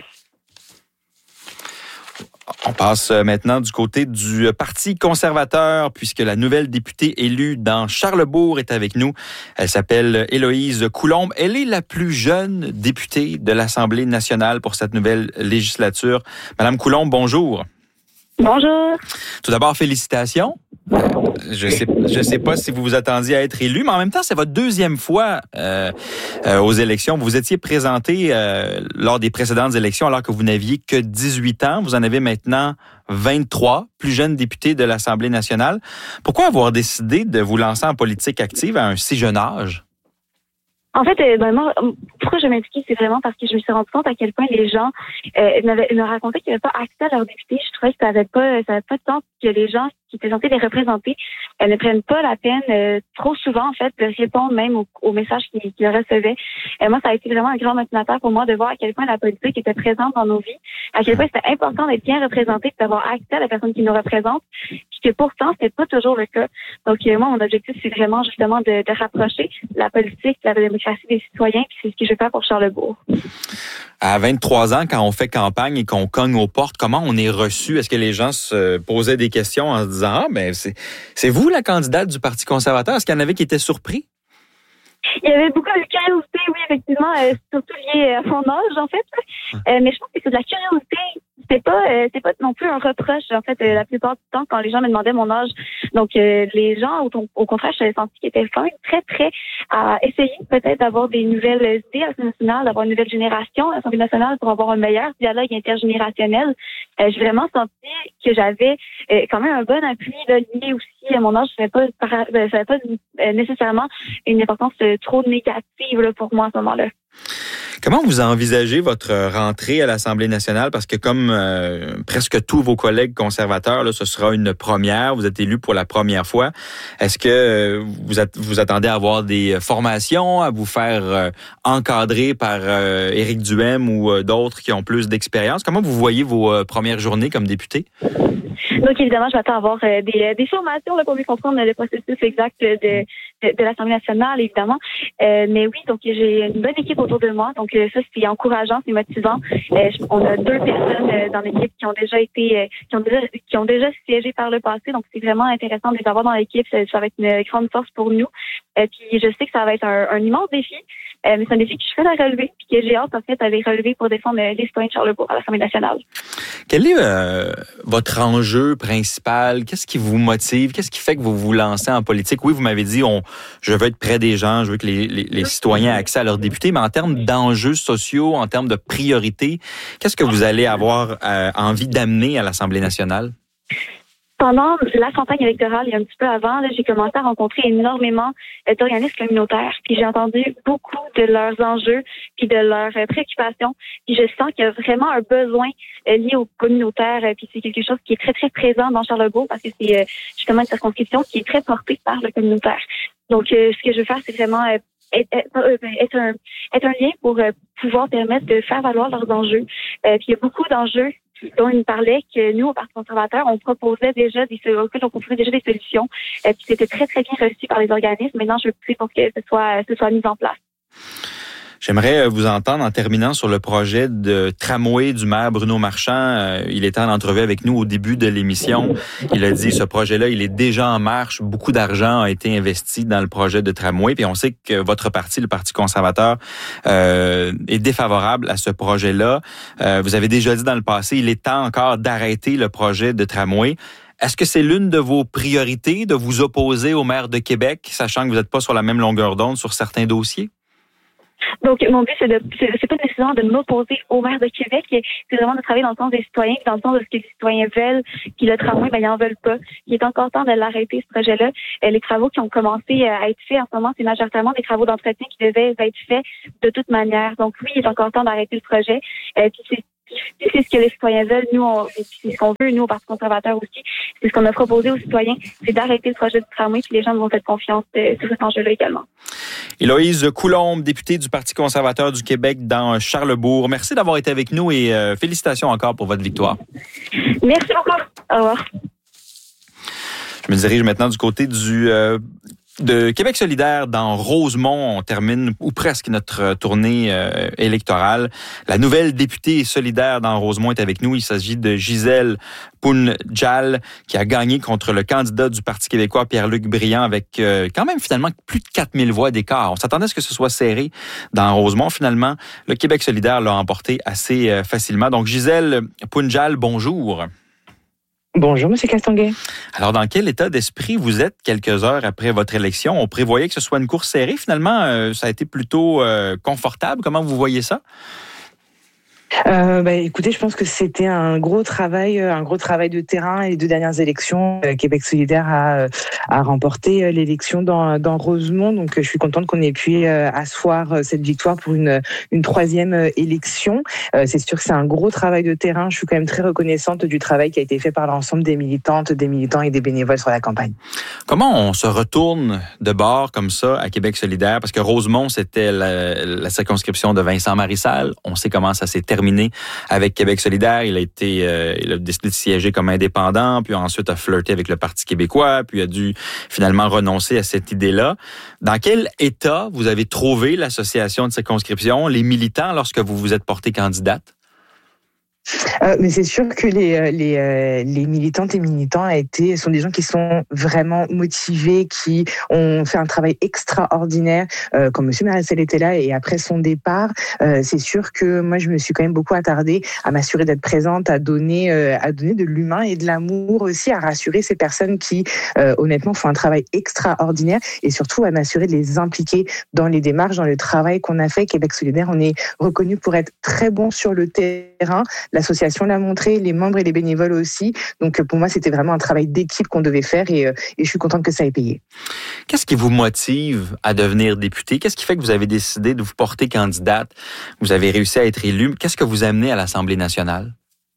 On passe maintenant du côté du Parti conservateur, puisque la nouvelle députée élue dans Charlesbourg est avec nous. Elle s'appelle Héloïse Coulombe. Elle est la plus jeune députée de l'Assemblée nationale pour cette nouvelle législature. Madame Coulombe, bonjour. Bonjour. Tout d'abord, félicitations. Je sais, je sais pas si vous vous attendiez à être élu, mais en même temps, c'est votre deuxième fois euh, euh, aux élections. Vous vous étiez présenté euh, lors des précédentes élections alors que vous n'aviez que dix-huit ans. Vous en avez maintenant vingt-trois, plus jeune député de l'Assemblée nationale. Pourquoi avoir décidé de vous lancer en politique active à un si jeune âge? En fait, euh, ben moi, pourquoi je m'impliquais, c'est vraiment parce que je me suis rendu compte à quel point les gens euh, me racontaient qu'ils n'avaient pas accès à leurs députés. Je trouvais que ça n'avait pas, ça avait pas de temps que les gens qui étaient censés les représenter euh, ne prennent pas la peine euh, trop souvent, en fait, de répondre même aux, aux messages qu'ils, qu'ils recevaient. Et moi, ça a été vraiment un grand motivateur pour moi de voir à quel point la politique était présente dans nos vies, à quel point c'était important d'être bien représenté, d'avoir accès à la personne qui nous représente, puis que pourtant, c'était pas toujours le cas. Donc, euh, moi, mon objectif, c'est vraiment justement de, de rapprocher la politique, la démocratie des citoyens, puis c'est ce que je vais faire pour Charlesbourg. À vingt-trois ans, quand on fait campagne et qu'on cogne aux portes, comment on est reçu? Est-ce que les gens se posaient des questions en se disant « Ah, ben c'est, c'est vous la candidate du Parti conservateur? » Est-ce qu'il y en avait qui étaient surpris? Il y avait beaucoup de curiosité, oui, effectivement, euh, surtout lié à mon âge, en fait. Euh, mais je pense que c'est de la curiosité. C'est pas, euh, c'est pas non plus un reproche, en fait, euh, la plupart du temps, quand les gens me demandaient mon âge. Donc, euh, les gens, au, au contraire, je senti qu'ils étaient quand même très prêts à essayer peut-être d'avoir des nouvelles idées à l'Assemblée nationale, d'avoir une nouvelle génération à l'Assemblée nationale pour avoir un meilleur dialogue intergénérationnel. Euh, j'ai vraiment senti que j'avais euh, quand même un bon appui là, lié aussi à mon âge. Ça n'avait pas, ça n'avait pas euh, nécessairement une importance euh, trop négative là, pour moi à ce moment-là. Comment vous envisagez votre rentrée à l'Assemblée nationale? Parce que comme euh, presque tous vos collègues conservateurs, là, ce sera une première. Vous êtes élu pour la première fois. Est-ce que euh, vous, at- vous attendez à avoir des formations, à vous faire euh, encadrer par euh, Éric Duhaime ou euh, d'autres qui ont plus d'expérience? Comment vous voyez vos euh, premières journées comme député? Donc, évidemment, je m'attends à avoir euh, des, des formations là, pour mieux comprendre le processus exact de, de, de l'Assemblée nationale, évidemment. Euh, mais oui, donc j'ai une bonne équipe autour de moi. Donc, euh, ça, c'est encourageant, c'est motivant. Euh, je, on a deux personnes euh, dans l'équipe qui ont déjà été, euh, qui ont déjà, qui ont déjà siégé par le passé. Donc, c'est vraiment intéressant de les avoir dans l'équipe. Ça, ça va être une grande force pour nous. Euh, puis, je sais que ça va être un, un immense défi. Euh, mais c'est un défi que je fais à relever puis que j'ai hâte, en fait, à les relever pour défendre les citoyens de Charlesbourg à l'Assemblée nationale. Quel est euh, votre enjeu principal? Qu'est-ce qui vous motive? Qu'est-ce qui fait que vous vous lancez en politique? Oui, vous m'avez dit, on, je veux être près des gens, je veux que les, les, les citoyens aient accès à leurs députés, mais en termes d'enjeux sociaux, en termes de priorités, qu'est-ce que vous allez avoir euh, envie d'amener à l'Assemblée nationale? Pendant la campagne électorale, il y a un petit peu avant, là, j'ai commencé à rencontrer énormément d'organismes communautaires. Puis j'ai entendu beaucoup de leurs enjeux puis de leurs préoccupations. Puis je sens qu'il y a vraiment un besoin lié aux communautaires. Puis c'est quelque chose qui est très, très présent dans Charlesbourg parce que c'est justement une circonscription qui est très portée par le communautaire. Donc, ce que je veux faire, c'est vraiment être, être, être, un, être un lien pour pouvoir permettre de faire valoir leurs enjeux. Puis il y a beaucoup d'enjeux dont il me parlait que nous, au Parti conservateur, on proposait déjà des on proposait déjà des solutions, euh, puis c'était très, très bien reçu par les organismes. Maintenant, je veux pousser pour que ce soit, ce soit mis en place. J'aimerais vous entendre en terminant sur le projet de tramway du maire Bruno Marchand. Il était en entrevue avec nous au début de l'émission. Il a dit ce projet-là, il est déjà en marche. Beaucoup d'argent a été investi dans le projet de tramway. Puis on sait que votre parti, le Parti conservateur, euh, est défavorable à ce projet-là. Euh, vous avez déjà dit dans le passé, il est temps encore d'arrêter le projet de tramway. Est-ce que c'est l'une de vos priorités de vous opposer au maire de Québec, sachant que vous n'êtes pas sur la même longueur d'onde sur certains dossiers? Donc, mon but, c'est de, c'est, c'est pas nécessairement de m'opposer au maire de Québec, c'est vraiment de travailler dans le sens des citoyens, dans le sens de ce que les citoyens veulent, puis le tramway, ben, ils en veulent pas. Il est encore temps de l'arrêter, ce projet-là. Euh, les travaux qui ont commencé à être faits en ce moment, c'est majoritairement des travaux d'entretien qui devaient être faits de toute manière. Donc, oui, il est encore temps d'arrêter le projet. Euh, puis c'est c'est ce que les citoyens veulent. Nous, on, c'est ce qu'on veut, nous, au Parti conservateur aussi. C'est ce qu'on a proposé aux citoyens, c'est d'arrêter le projet du tramway, puis les gens nous ont fait confiance euh, sur cet enjeu-là également. Héloïse Coulombe, députée du Parti conservateur du Québec dans Charlesbourg. Merci d'avoir été avec nous et euh, félicitations encore pour votre victoire. Merci beaucoup. Au revoir. Je me dirige maintenant du côté du... Euh, de Québec solidaire dans Rosemont. On termine ou presque notre tournée euh, électorale. La nouvelle députée solidaire dans Rosemont est avec nous. Il s'agit de Gisèle Pounjal qui a gagné contre le candidat du Parti québécois Pierre-Luc Briand avec euh, quand même finalement plus de quatre mille voix d'écart. On s'attendait à ce que ce soit serré dans Rosemont. Finalement, le Québec solidaire l'a emporté assez euh, facilement. Donc Gisèle Pounjal, bonjour. Bonjour, M. Castonguay. Alors, dans quel état d'esprit vous êtes quelques heures après votre élection? On prévoyait que ce soit une course serrée. Finalement, euh, ça a été plutôt euh, confortable. Comment vous voyez ça? Euh, bah, écoutez, je pense que c'était un gros travail, un gros travail de terrain. Les deux dernières élections, euh, Québec solidaire a, a remporté l'élection dans, dans Rosemont. Donc, je suis contente qu'on ait pu euh, asseoir cette victoire pour une, une troisième élection. Euh, c'est sûr que c'est un gros travail de terrain. Je suis quand même très reconnaissante du travail qui a été fait par l'ensemble des militantes, des militants et des bénévoles sur la campagne. Comment on se retourne de bord comme ça à Québec solidaire? Parce que Rosemont, c'était la, la circonscription de Vincent Marissal. On sait comment ça s'est terminé avec Québec solidaire. Il a été, euh, il a décidé de siéger comme indépendant, puis ensuite a flirté avec le Parti québécois, puis a dû finalement renoncer à cette idée-là. Dans quel état vous avez trouvé l'association de circonscription, les militants, lorsque vous vous êtes porté candidate? Euh, mais c'est sûr que les, les, les militantes et militants a été, sont des gens qui sont vraiment motivés, qui ont fait un travail extraordinaire, euh, comme M. Marissal était là et après son départ. Euh, c'est sûr que moi, je me suis quand même beaucoup attardée à m'assurer d'être présente, à donner, euh, à donner de l'humain et de l'amour aussi, à rassurer ces personnes qui, euh, honnêtement, font un travail extraordinaire et surtout à m'assurer de les impliquer dans les démarches, dans le travail qu'on a fait. Québec solidaire, on est reconnu pour être très bon sur le terrain. L'association l'a montré, les membres et les bénévoles aussi. Donc, pour moi, c'était vraiment un travail d'équipe qu'on devait faire et, et je suis contente que ça ait payé. Qu'est-ce qui vous motive à devenir député? Qu'est-ce qui fait que vous avez décidé de vous porter candidate? Vous avez réussi à être élu. Qu'est-ce que vous amenez à l'Assemblée nationale?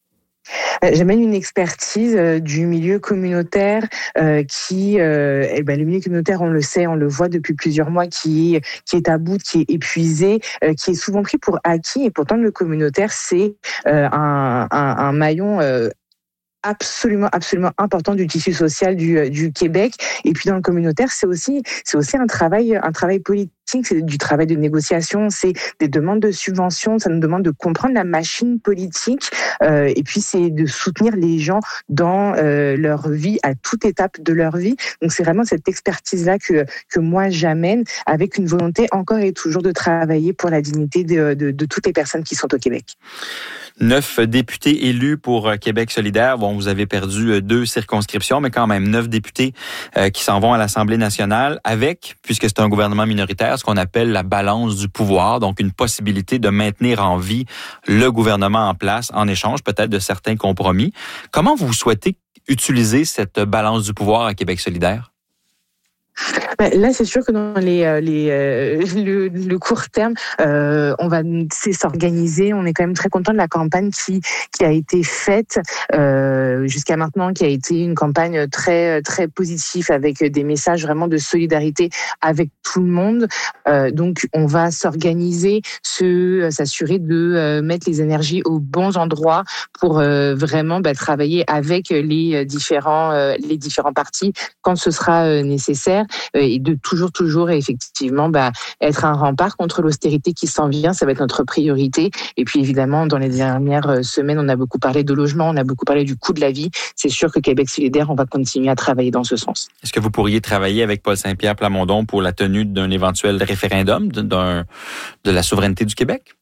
J'amène une expertise euh, du milieu communautaire euh, qui, euh, eh ben, le milieu communautaire, on le sait, on le voit depuis plusieurs mois, qui est, qui est à bout, qui est épuisé, euh, qui est souvent pris pour acquis. Et pourtant, le communautaire, c'est euh, un, un, un maillon euh, absolument, absolument important du tissu social du, du Québec. Et puis dans le communautaire, c'est aussi, c'est aussi un travail, un travail politique. C'est du travail de négociation, c'est des demandes de subventions, ça nous demande de comprendre la machine politique euh, et puis c'est de soutenir les gens dans euh, leur vie, à toute étape de leur vie. Donc c'est vraiment cette expertise-là que, que moi j'amène avec une volonté encore et toujours de travailler pour la dignité de, de, de toutes les personnes qui sont au Québec. Neuf députés élus pour Québec solidaire. Bon, vous avez perdu deux circonscriptions, mais quand même neuf députés euh, qui s'en vont à l'Assemblée nationale avec, puisque c'est un gouvernement minoritaire, ce qu'on appelle la balance du pouvoir, donc une possibilité de maintenir en vie le gouvernement en place en échange peut-être de certains compromis. Comment vous souhaitez utiliser cette balance du pouvoir à Québec solidaire? Là, c'est sûr que dans les, les, euh, le, le court terme, euh, on va s'organiser. On est quand même très content de la campagne qui, qui a été faite euh, jusqu'à maintenant, qui a été une campagne très, très positive avec des messages vraiment de solidarité avec tout le monde. Euh, donc, on va s'organiser, se, s'assurer de euh, mettre les énergies aux bons endroits pour euh, vraiment bah, travailler avec les différents, euh, les différents partis quand ce sera euh, nécessaire. Et de toujours, toujours, effectivement, bah, être un rempart contre l'austérité qui s'en vient. Ça va être notre priorité. Et puis, évidemment, dans les dernières semaines, on a beaucoup parlé de logement, on a beaucoup parlé du coût de la vie. C'est sûr que Québec solidaire, on va continuer à travailler dans ce sens. Est-ce que vous pourriez travailler avec Paul Saint-Pierre Plamondon pour la tenue d'un éventuel référendum d'un, de la souveraineté du Québec?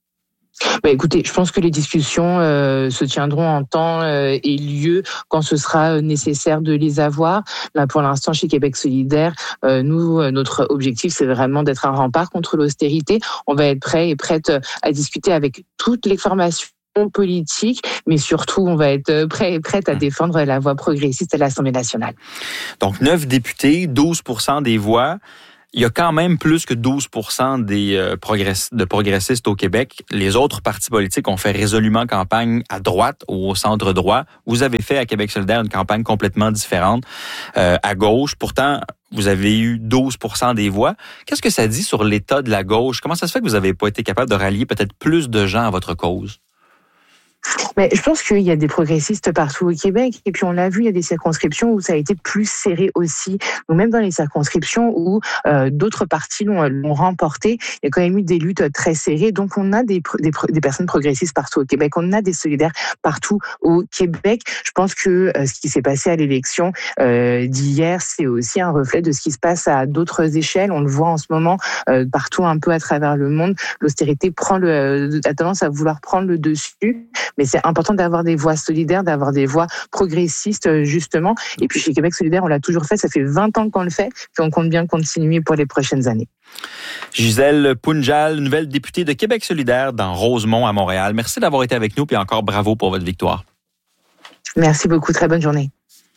Bah, écoutez, je pense que les discussions euh, se tiendront en temps euh, et lieu quand ce sera nécessaire de les avoir. Là, pour l'instant, chez Québec solidaire, euh, nous, notre objectif, c'est vraiment d'être un rempart contre l'austérité. On va être prêts et prêtes à discuter avec toutes les formations politiques, mais surtout, on va être prêts et prêtes à défendre la voie progressiste à l'Assemblée nationale. Donc, neuf députés, douze pour cent des voix. Il y a quand même plus que douze pour cent des euh, progress- de progressistes au Québec. Les autres partis politiques ont fait résolument campagne à droite ou au centre droit. Vous avez fait à Québec solidaire une campagne complètement différente euh, à gauche. Pourtant, vous avez eu douze pour cent des voix. Qu'est-ce que ça dit sur l'état de la gauche? Comment ça se fait que vous n'avez pas été capable de rallier peut-être plus de gens à votre cause? Mais je pense qu'il y a des progressistes partout au Québec. Et puis, on l'a vu, il y a des circonscriptions où ça a été plus serré aussi. Donc, même dans les circonscriptions où euh, d'autres partis l'ont, l'ont remporté, il y a quand même eu des luttes très serrées. Donc, on a des, des, des personnes progressistes partout au Québec. On a des solidaires partout au Québec. Je pense que euh, ce qui s'est passé à l'élection euh, d'hier, c'est aussi un reflet de ce qui se passe à d'autres échelles. On le voit en ce moment euh, partout un peu à travers le monde. L'austérité prend le, a tendance à vouloir prendre le dessus. Mais c'est important d'avoir des voix solidaires, d'avoir des voix progressistes, justement. Et puis, chez Québec solidaire, on l'a toujours fait. Ça fait vingt ans qu'on le fait. Puis, on compte bien continuer pour les prochaines années. Gisèle Punjal, nouvelle députée de Québec solidaire dans Rosemont, à Montréal. Merci d'avoir été avec nous. Puis encore bravo pour votre victoire. Merci beaucoup. Très bonne journée.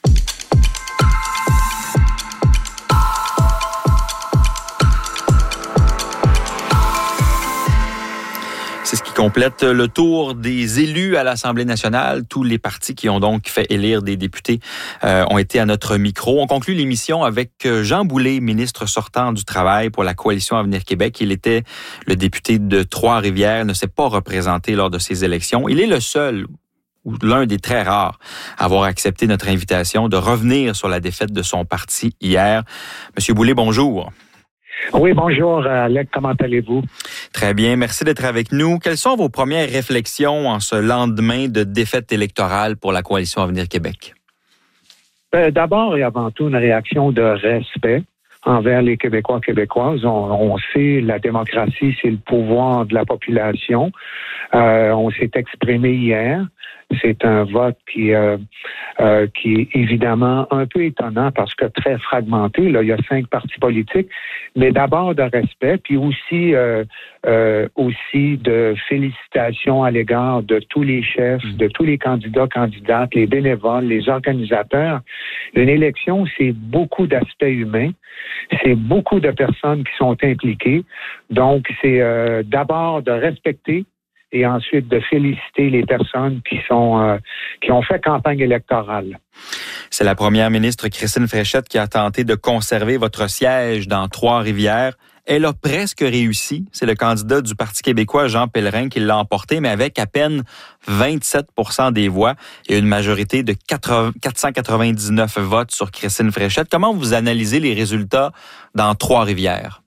C'est ce qui complète le tour des élus à l'Assemblée nationale. Tous les partis qui ont donc fait élire des députés euh, ont été à notre micro. On conclut l'émission avec Jean Boulet, ministre sortant du Travail pour la Coalition Avenir Québec. Il était le député de Trois-Rivières, ne s'est pas représenté lors de ces élections. Il est le seul ou l'un des très rares à avoir accepté notre invitation de revenir sur la défaite de son parti hier. Monsieur Boulet, bonjour. Oui, bonjour, Alec, comment allez-vous? Très bien, merci d'être avec nous. Quelles sont vos premières réflexions en ce lendemain de défaite électorale pour la Coalition Avenir Québec? Euh, d'abord et avant tout, une réaction de respect envers les Québécois et Québécoises. On, on sait, la démocratie, c'est le pouvoir de la population. Euh, on s'est exprimé hier. C'est un vote qui, euh, euh, qui est évidemment un peu étonnant parce que très fragmenté. Là, il y a cinq partis politiques, mais d'abord de respect, puis aussi, euh, euh, aussi de félicitations à l'égard de tous les chefs, de tous les candidats, candidates, les bénévoles, les organisateurs. Une élection, c'est beaucoup d'aspects humains, c'est beaucoup de personnes qui sont impliquées. Donc, c'est euh, d'abord de respecter et ensuite de féliciter les personnes qui sont euh, qui ont fait campagne électorale. C'est la première ministre Christine Fréchette qui a tenté de conserver votre siège dans Trois-Rivières. Elle a presque réussi. C'est le candidat du Parti québécois, Jean Pellerin, qui l'a emporté, mais avec à peine vingt-sept pour cent des voix et une majorité de quatre cent quatre-vingt-dix-neuf votes sur Christine Fréchette. Comment vous analysez les résultats dans Trois-Rivières?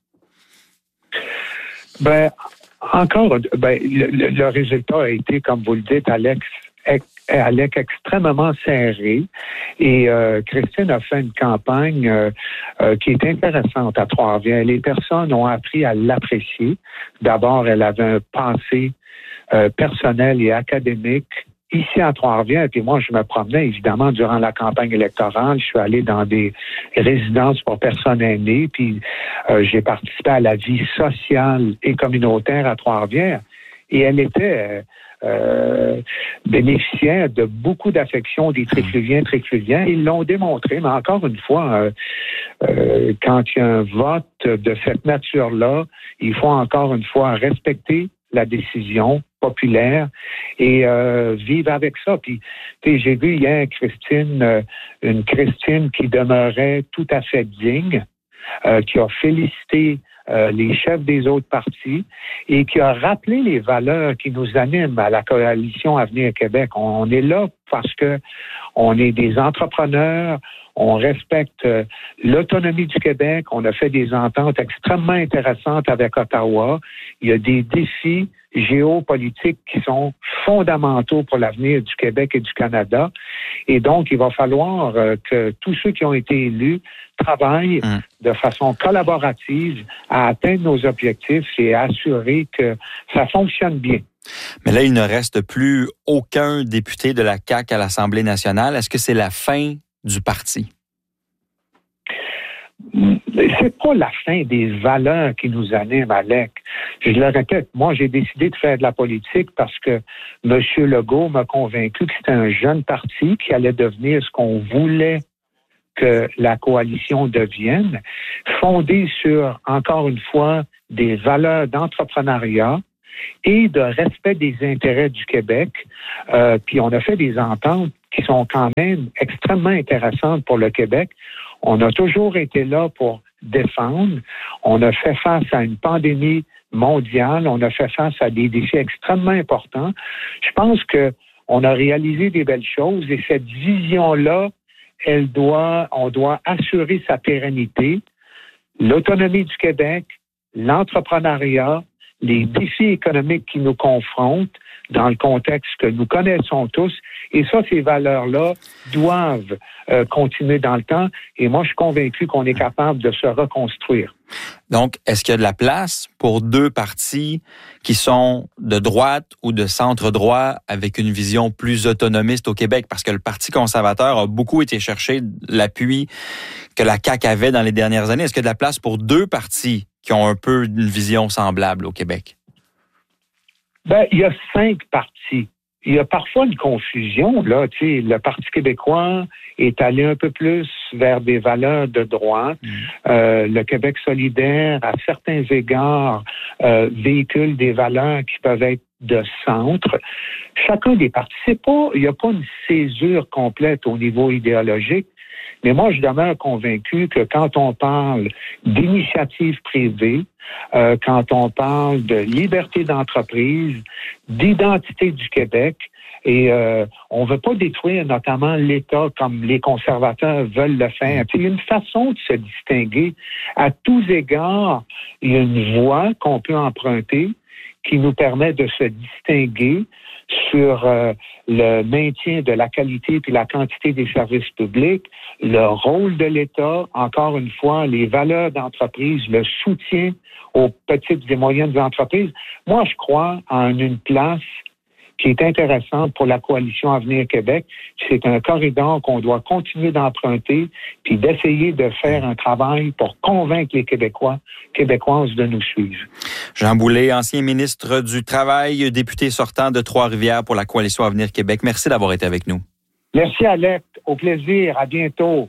Ben, Encore, ben, le, le résultat a été, comme vous le dites, Alex, Alec, extrêmement serré. Et euh, Christine a fait une campagne euh, euh, qui est intéressante à Trois-Rivières. Les personnes ont appris à l'apprécier. D'abord, elle avait un passé euh, personnel et académique ici à Trois-Rivières. Puis moi, je me promenais, évidemment, durant la campagne électorale. Je suis allé dans des résidences pour personnes aînées. Puis euh, j'ai participé à la vie sociale et communautaire à Trois-Rivières. et elle était euh, bénéficiaire de beaucoup d'affection des trifluviens, trifluviens. Ils l'ont démontré, mais encore une fois, euh, euh, quand il y a un vote de cette nature-là, il faut encore une fois respecter la décision populaire et euh, vivre avec ça. Puis, tu sais, j'ai vu hier Christine, euh, une Christine qui demeurait tout à fait digne, euh, qui a félicité euh, les chefs des autres partis et qui a rappelé les valeurs qui nous animent à la coalition Avenir Québec. On est là parce que on est des entrepreneurs, on respecte euh, l'autonomie du Québec, on a fait des ententes extrêmement intéressantes avec Ottawa. Il y a des défis géopolitiques qui sont fondamentaux pour l'avenir du Québec et du Canada. Et donc, il va falloir euh, que tous ceux qui ont été élus travaillent mmh. de façon collaborative à atteindre nos objectifs et à assurer que ça fonctionne bien. Mais là, il ne reste plus aucun député de la C A Q à l'Assemblée nationale. Est-ce que c'est la fin du parti? C'est pas la fin des valeurs qui nous animent, Alec. Je le répète, moi, j'ai décidé de faire de la politique parce que M. Legault m'a convaincu que c'était un jeune parti qui allait devenir ce qu'on voulait que la coalition devienne, fondée sur, encore une fois, des valeurs d'entrepreneuriat et de respect des intérêts du Québec. Euh, puis on a fait des ententes qui sont quand même extrêmement intéressantes pour le Québec. On a toujours été là pour défendre. On a fait face à une pandémie mondiale. On a fait face à des défis extrêmement importants. Je pense que on a réalisé des belles choses et cette vision-là, elle doit, on doit assurer sa pérennité, l'autonomie du Québec, l'entrepreneuriat, les défis économiques qui nous confrontent dans le contexte que nous connaissons tous. Et ça, ces valeurs-là doivent euh, continuer dans le temps. Et moi, je suis convaincu qu'on est capable de se reconstruire. Donc, est-ce qu'il y a de la place pour deux partis qui sont de droite ou de centre-droit avec une vision plus autonomiste au Québec? Parce que le Parti conservateur a beaucoup été chercher l'appui que la C A Q avait dans les dernières années. Est-ce qu'il y a de la place pour deux partis qui ont un peu une vision semblable au Québec? Ben, il y a cinq partis. Il y a parfois une confusion, là. Tu sais, le Parti québécois est allé un peu plus vers des valeurs de droite. Mmh. Euh, le Québec solidaire, à certains égards, euh, véhicule des valeurs qui peuvent être de centre. Chacun des partis, c'est pas, il n'y a pas une césure complète au niveau idéologique. Mais moi, je demeure convaincu que quand on parle d'initiative privée, euh, quand on parle de liberté d'entreprise, d'identité du Québec, et euh, on ne veut pas détruire notamment l'État comme les conservateurs veulent le faire. Il y a une façon de se distinguer. À tous égards, il y a une voie qu'on peut emprunter qui nous permet de se distinguer sur euh, le maintien de la qualité puis la quantité des services publics, le rôle de l'État, encore une fois, les valeurs d'entreprise, le soutien aux petites et moyennes entreprises. Moi, je crois en une place qui est intéressante pour la coalition Avenir Québec. C'est un corridor qu'on doit continuer d'emprunter puis d'essayer de faire un travail pour convaincre les Québécois, Québécoises de nous suivre. Jean Boulet, ancien ministre du Travail, député sortant de Trois-Rivières pour la coalition Avenir Québec. Merci d'avoir été avec nous. Merci, Alec. Au plaisir. À bientôt.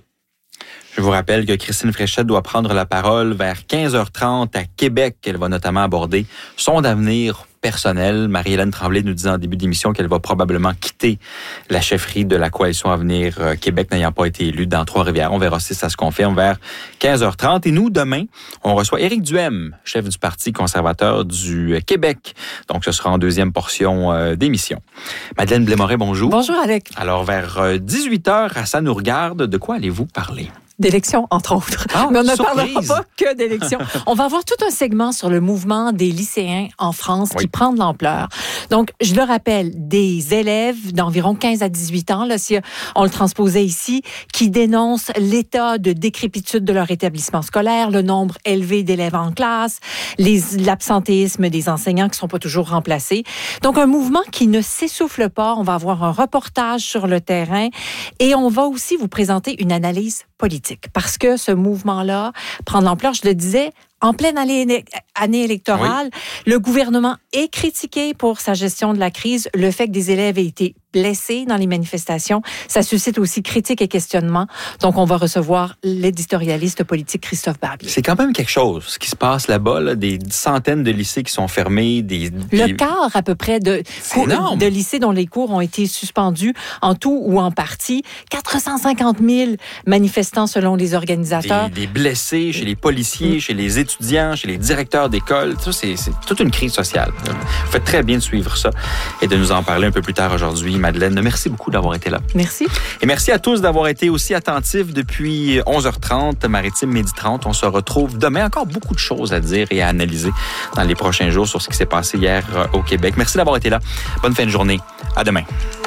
Je vous rappelle que Christine Fréchette doit prendre la parole vers quinze heures trente à Québec. Elle va notamment aborder son avenir personnel. Marie-Hélène Tremblay nous disait en début d'émission qu'elle va probablement quitter la chefferie de la coalition Avenir Québec n'ayant pas été élue dans Trois-Rivières. On verra si ça se confirme vers quinze heures trente. Et nous, demain, on reçoit Éric Duhem, chef du Parti conservateur du Québec. Donc, ce sera en deuxième portion d'émission. Madeleine Blais-Moret, bonjour. Bonjour, Alec. Alors, vers dix-huit heures, à Ça nous regarde, de quoi allez-vous parler? D'élections, entre autres. Ah, mais on ne surprise. parlera pas que d'élections. On va avoir tout un segment sur le mouvement des lycéens en France oui. qui prend de l'ampleur. Donc, je le rappelle, des élèves d'environ quinze à dix-huit ans, là, si on le transposait ici, qui dénoncent l'état de décrépitude de leur établissement scolaire, le nombre élevé d'élèves en classe, les, l'absentéisme des enseignants qui ne sont pas toujours remplacés. Donc, un mouvement qui ne s'essouffle pas. On va avoir un reportage sur le terrain et on va aussi vous présenter une analyse politique. Parce que ce mouvement-là prend de l'ampleur, je le disais, en pleine année, année électorale. Oui. Le gouvernement est critiqué pour sa gestion de la crise. Le fait que des élèves aient été blessés dans les manifestations, ça suscite aussi critiques et questionnements. Donc, on va recevoir l'éditorialiste politique Christophe Barbier. C'est quand même quelque chose, ce qui se passe là-bas, là, des centaines de lycées qui sont fermés. Des, Le des... quart, à peu près, de, cours, de lycées dont les cours ont été suspendus en tout ou en partie. quatre cent cinquante mille manifestants selon les organisateurs. Des, des blessés chez les policiers, mmh. chez les étudiants, chez les directeurs d'école. Ça, c'est, c'est toute une crise sociale. Vous faites très bien de suivre ça et de nous en parler un peu plus tard aujourd'hui. Madeleine, merci beaucoup d'avoir été là. Merci. Et merci à tous d'avoir été aussi attentifs depuis onze heures trente, Maritime Midi trente. On se retrouve demain. Encore beaucoup de choses à dire et à analyser dans les prochains jours sur ce qui s'est passé hier au Québec. Merci d'avoir été là. Bonne fin de journée. À demain.